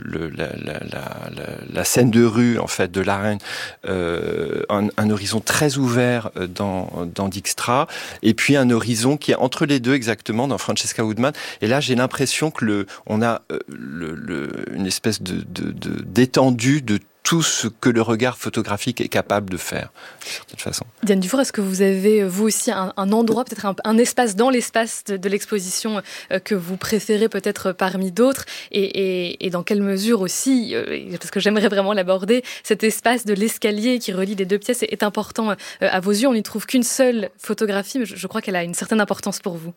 la scène de rue en fait de Larraine, un horizon très ouvert dans Dijkstra et puis un horizon qui est entre les deux exactement dans Francesca Woodman et là j'ai l'impression que on a une espèce d'étendue de tout ce que le regard photographique est capable de faire, de cette façon. Diane Dufour, est-ce que vous avez, vous aussi, un endroit, peut-être un espace dans l'espace de l'exposition que vous préférez peut-être parmi d'autres et dans quelle mesure aussi, parce que j'aimerais vraiment l'aborder, cet espace de l'escalier qui relie les deux pièces est important à vos yeux. On n'y trouve qu'une seule photographie, mais je crois qu'elle a une certaine importance pour vous.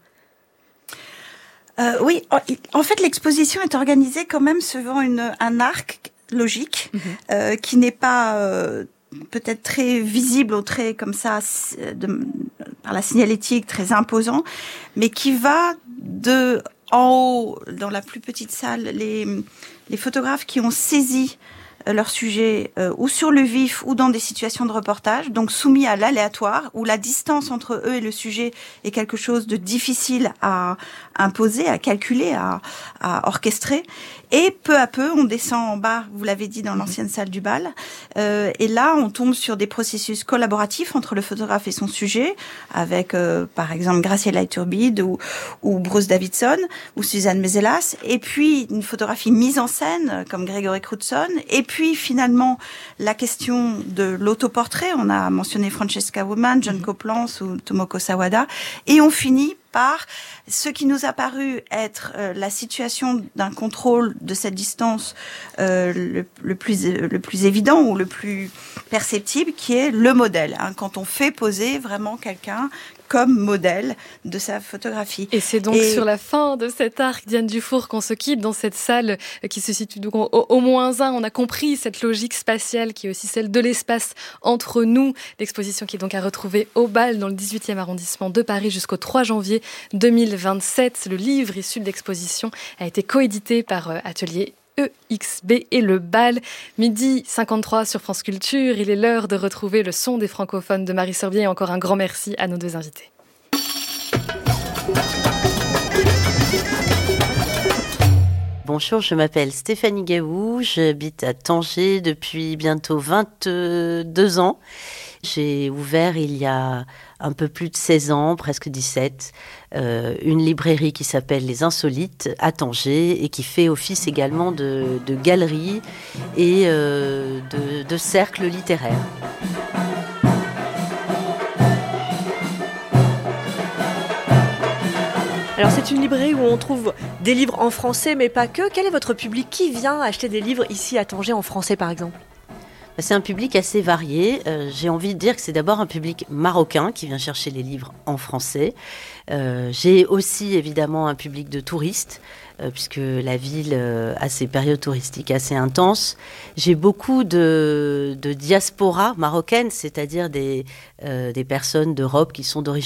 Oui, en fait, l'exposition est organisée quand même suivant un arc logique qui n'est pas peut-être très visible ou très comme ça par la signalétique très imposant, mais qui va de en haut dans la plus petite salle les photographes qui ont saisi leur sujet ou sur le vif ou dans des situations de reportage, donc soumis à l'aléatoire, où la distance entre eux et le sujet est quelque chose de difficile à imposer, à calculer, à orchestrer. Et peu à peu, on descend en bas, vous l'avez dit, dans l'ancienne salle du bal. Et là, on tombe sur des processus collaboratifs entre le photographe et son sujet, avec, par exemple, Graciela Iturbide ou Bruce Davidson ou Suzanne Mezelas. Et puis, une photographie mise en scène, comme Grégory Crewdson. Et puis, finalement, la question de l'autoportrait. On a mentionné Francesca Woodman, John Copeland ou Tomoko Sawada. Et on finit par ce qui nous a paru être la situation d'un contrôle de cette distance le plus évident ou le plus perceptible, qui est le modèle. Quand on fait poser vraiment quelqu'un comme modèle de sa photographie. Et c'est donc sur la fin de cet arc, Diane Dufour, qu'on se quitte dans cette salle qui se situe donc au moins un. On a compris cette logique spatiale qui est aussi celle de l'espace entre nous. L'exposition qui est donc à retrouver au Bal dans le 18e arrondissement de Paris jusqu'au 3 janvier 2027. Le livre issu de l'exposition a été coédité par Atelier EXB et le Bal. 12h53 sur France Culture. Il est l'heure de retrouver le son des francophones de Marie Sorbier. Et encore un grand merci à nos deux invités. Bonjour, je m'appelle Stéphanie Gaou, j'habite à Tanger depuis bientôt 22 ans. J'ai ouvert il y a un peu plus de 16 ans, presque 17, une librairie qui s'appelle Les Insolites à Tanger et qui fait office également de galerie et de cercle littéraire. Alors c'est une librairie où on trouve des livres en français, mais pas que. Quel est votre public? Qui vient acheter des livres ici à Tanger en français par exemple? C'est un public assez varié. J'ai envie de dire que c'est d'abord un public marocain qui vient chercher les livres en français. J'ai aussi évidemment un public de touristes, puisque la ville a ses périodes touristiques assez intenses. J'ai beaucoup de diaspora marocaine, c'est-à-dire des personnes d'Europe qui sont d'origine